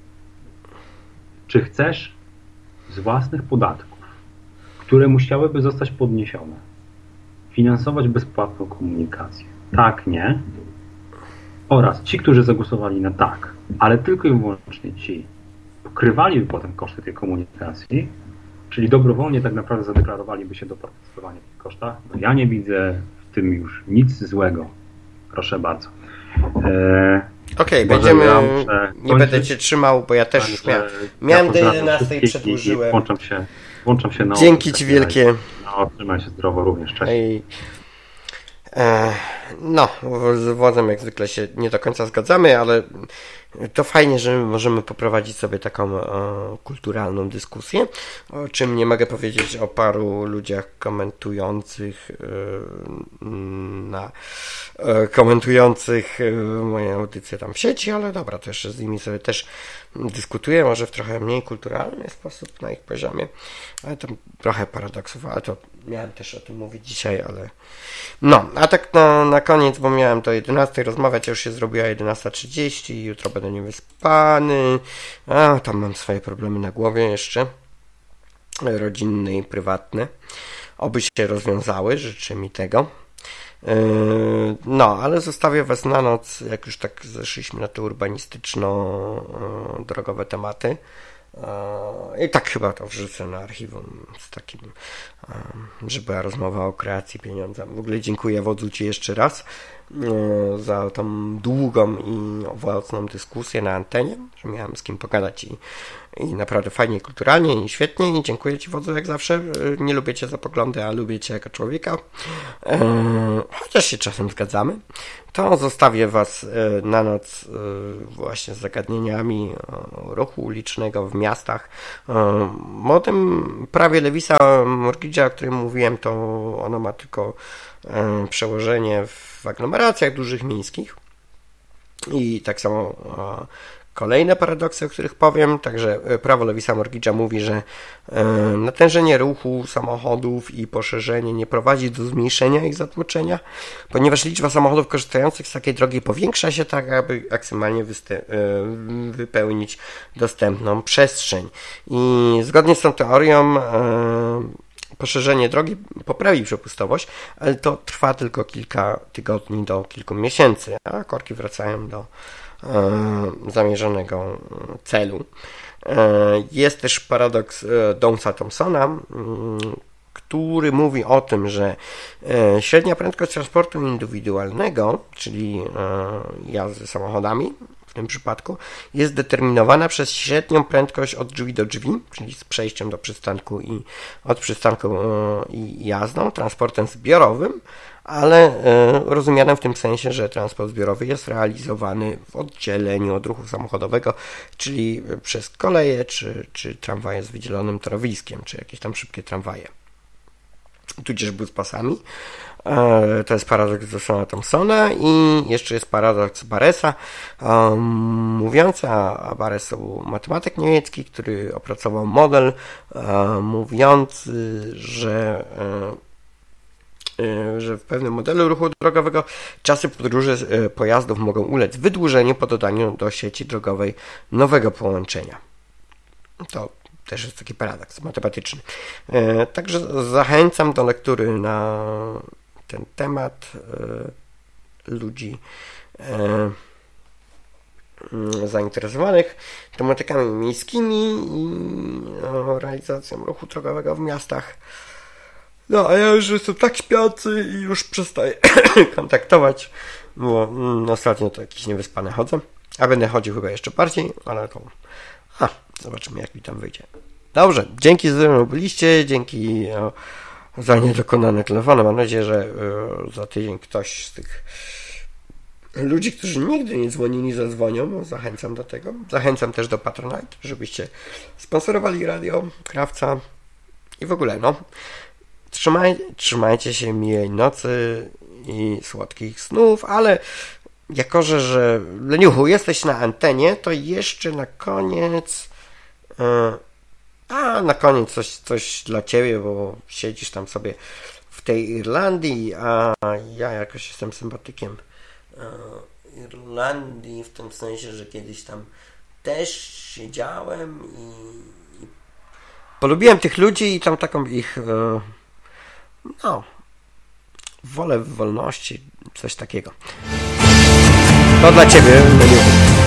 czy chcesz z własnych podatków, które musiałyby zostać podniesione, finansować bezpłatną komunikację? Tak, nie. Oraz ci, którzy zagłosowali na tak, ale tylko i wyłącznie ci pokrywaliby potem koszty tej komunikacji, czyli dobrowolnie tak naprawdę zadeklarowaliby się do partycypowania w tych kosztach, no ja nie widzę w tym już nic złego. Proszę bardzo. Eee, Okej, okay, będziemy, nie będę cię trzymał, bo ja też już miałem, miałem do jedenastej, przedłużyłem. Włączam się, włączam się na... Dzięki ci wielkie. No, trzymaj się zdrowo również, cześć. Ej. No, z wodzem jak zwykle się nie do końca zgadzamy, ale to fajnie, że możemy poprowadzić sobie taką e, kulturalną dyskusję, o czym nie mogę powiedzieć o paru ludziach komentujących e, na e, komentujących e, moją audycję tam w sieci, ale dobra, to jeszcze z nimi sobie też dyskutuję, może w trochę mniej kulturalny sposób na ich poziomie, ale tam trochę paradoksów, ale to miałem też o tym mówić dzisiaj, ale no, a tak na, na koniec, bo miałem do jedenastej rozmawiać, ja już się zrobiła jedenasta trzydzieści, jutro będę niewyspany, a tam mam swoje problemy na głowie jeszcze, rodzinne i prywatne, oby się rozwiązały, życzę mi tego. No, ale zostawię was na noc, jak już tak zeszliśmy na te urbanistyczno-drogowe tematy, I tak chyba to wrzucę na archiwum z takim, że była rozmowa o kreacji pieniądza. W ogóle dziękuję wodzu Ci jeszcze raz za tą długą i owocną dyskusję na antenie, że miałem z kim pogadać i, i naprawdę fajnie, kulturalnie i świetnie i dziękuję Ci wodzu jak zawsze. Nie lubię Cię za poglądy, a lubię Cię jako człowieka, chociaż się czasem zgadzamy. To zostawię Was na noc właśnie z zagadnieniami ruchu ulicznego w miastach. O tym prawie Lewisa Mortgage'a, o którym mówiłem, to ono ma tylko przełożenie w aglomeracjach dużych miejskich i tak samo kolejne paradoksy, o których powiem. Także prawo Lewisa Mortgage'a mówi, że natężenie ruchu samochodów i poszerzenie nie prowadzi do zmniejszenia ich zatłoczenia, ponieważ liczba samochodów korzystających z takiej drogi powiększa się tak, aby maksymalnie wypełnić dostępną przestrzeń. I zgodnie z tą teorią poszerzenie drogi poprawi przepustowość, ale to trwa tylko kilka tygodni do kilku miesięcy, a korki wracają do e, zamierzonego celu. E, jest też paradoks e, Downesa Thompsona, m, który mówi o tym, że e, średnia prędkość transportu indywidualnego, czyli e, jazdy samochodami, w tym przypadku, jest determinowana przez średnią prędkość od drzwi do drzwi, czyli z przejściem do przystanku i od przystanku i jazdą, transportem zbiorowym, ale rozumianym w tym sensie, że transport zbiorowy jest realizowany w oddzieleniu od ruchu samochodowego, czyli przez koleje, czy, czy tramwaje z wydzielonym torowiskiem, czy jakieś tam szybkie tramwaje, tudzież buspasami. To jest paradoks Dawsona Thompsona i jeszcze jest paradoks Baresa, um, mówiący, a Bares był matematyk niemiecki, który opracował model um, mówiący, że, um, że w pewnym modelu ruchu drogowego czasy podróży pojazdów mogą ulec wydłużeniu po dodaniu do sieci drogowej nowego połączenia. To też jest taki paradoks matematyczny. E, także zachęcam do lektury na ten temat e, ludzi e, zainteresowanych tematykami miejskimi i e, realizacją ruchu drogowego w miastach. No, a ja już jestem tak śpiący i już przestaję kontaktować, bo mm, ostatnio to jakieś niewyspane chodzę, a będę chodził chyba jeszcze bardziej, ale to a, zobaczymy jak mi tam wyjdzie. Dobrze, dzięki, że ze mną byliście, dzięki o, za niedokonane telefony. Mam nadzieję, że y, za tydzień ktoś z tych ludzi, którzy nigdy nie dzwonili, zadzwonią. Zachęcam do tego. Zachęcam też do Patronite, żebyście sponsorowali radio, Krawca i w ogóle, no. Trzymaj, trzymajcie się miłej nocy i słodkich snów, ale jako, że, że Leniuchu, jesteś na antenie, to jeszcze na koniec yy, a na koniec coś, coś dla Ciebie, bo siedzisz tam sobie w tej Irlandii, a ja jakoś jestem sympatykiem yy, Irlandii, w tym sensie, że kiedyś tam też siedziałem i, i polubiłem tych ludzi i tam taką ich yy, no wolę wolności, coś takiego. To dla Ciebie, Leniuchu.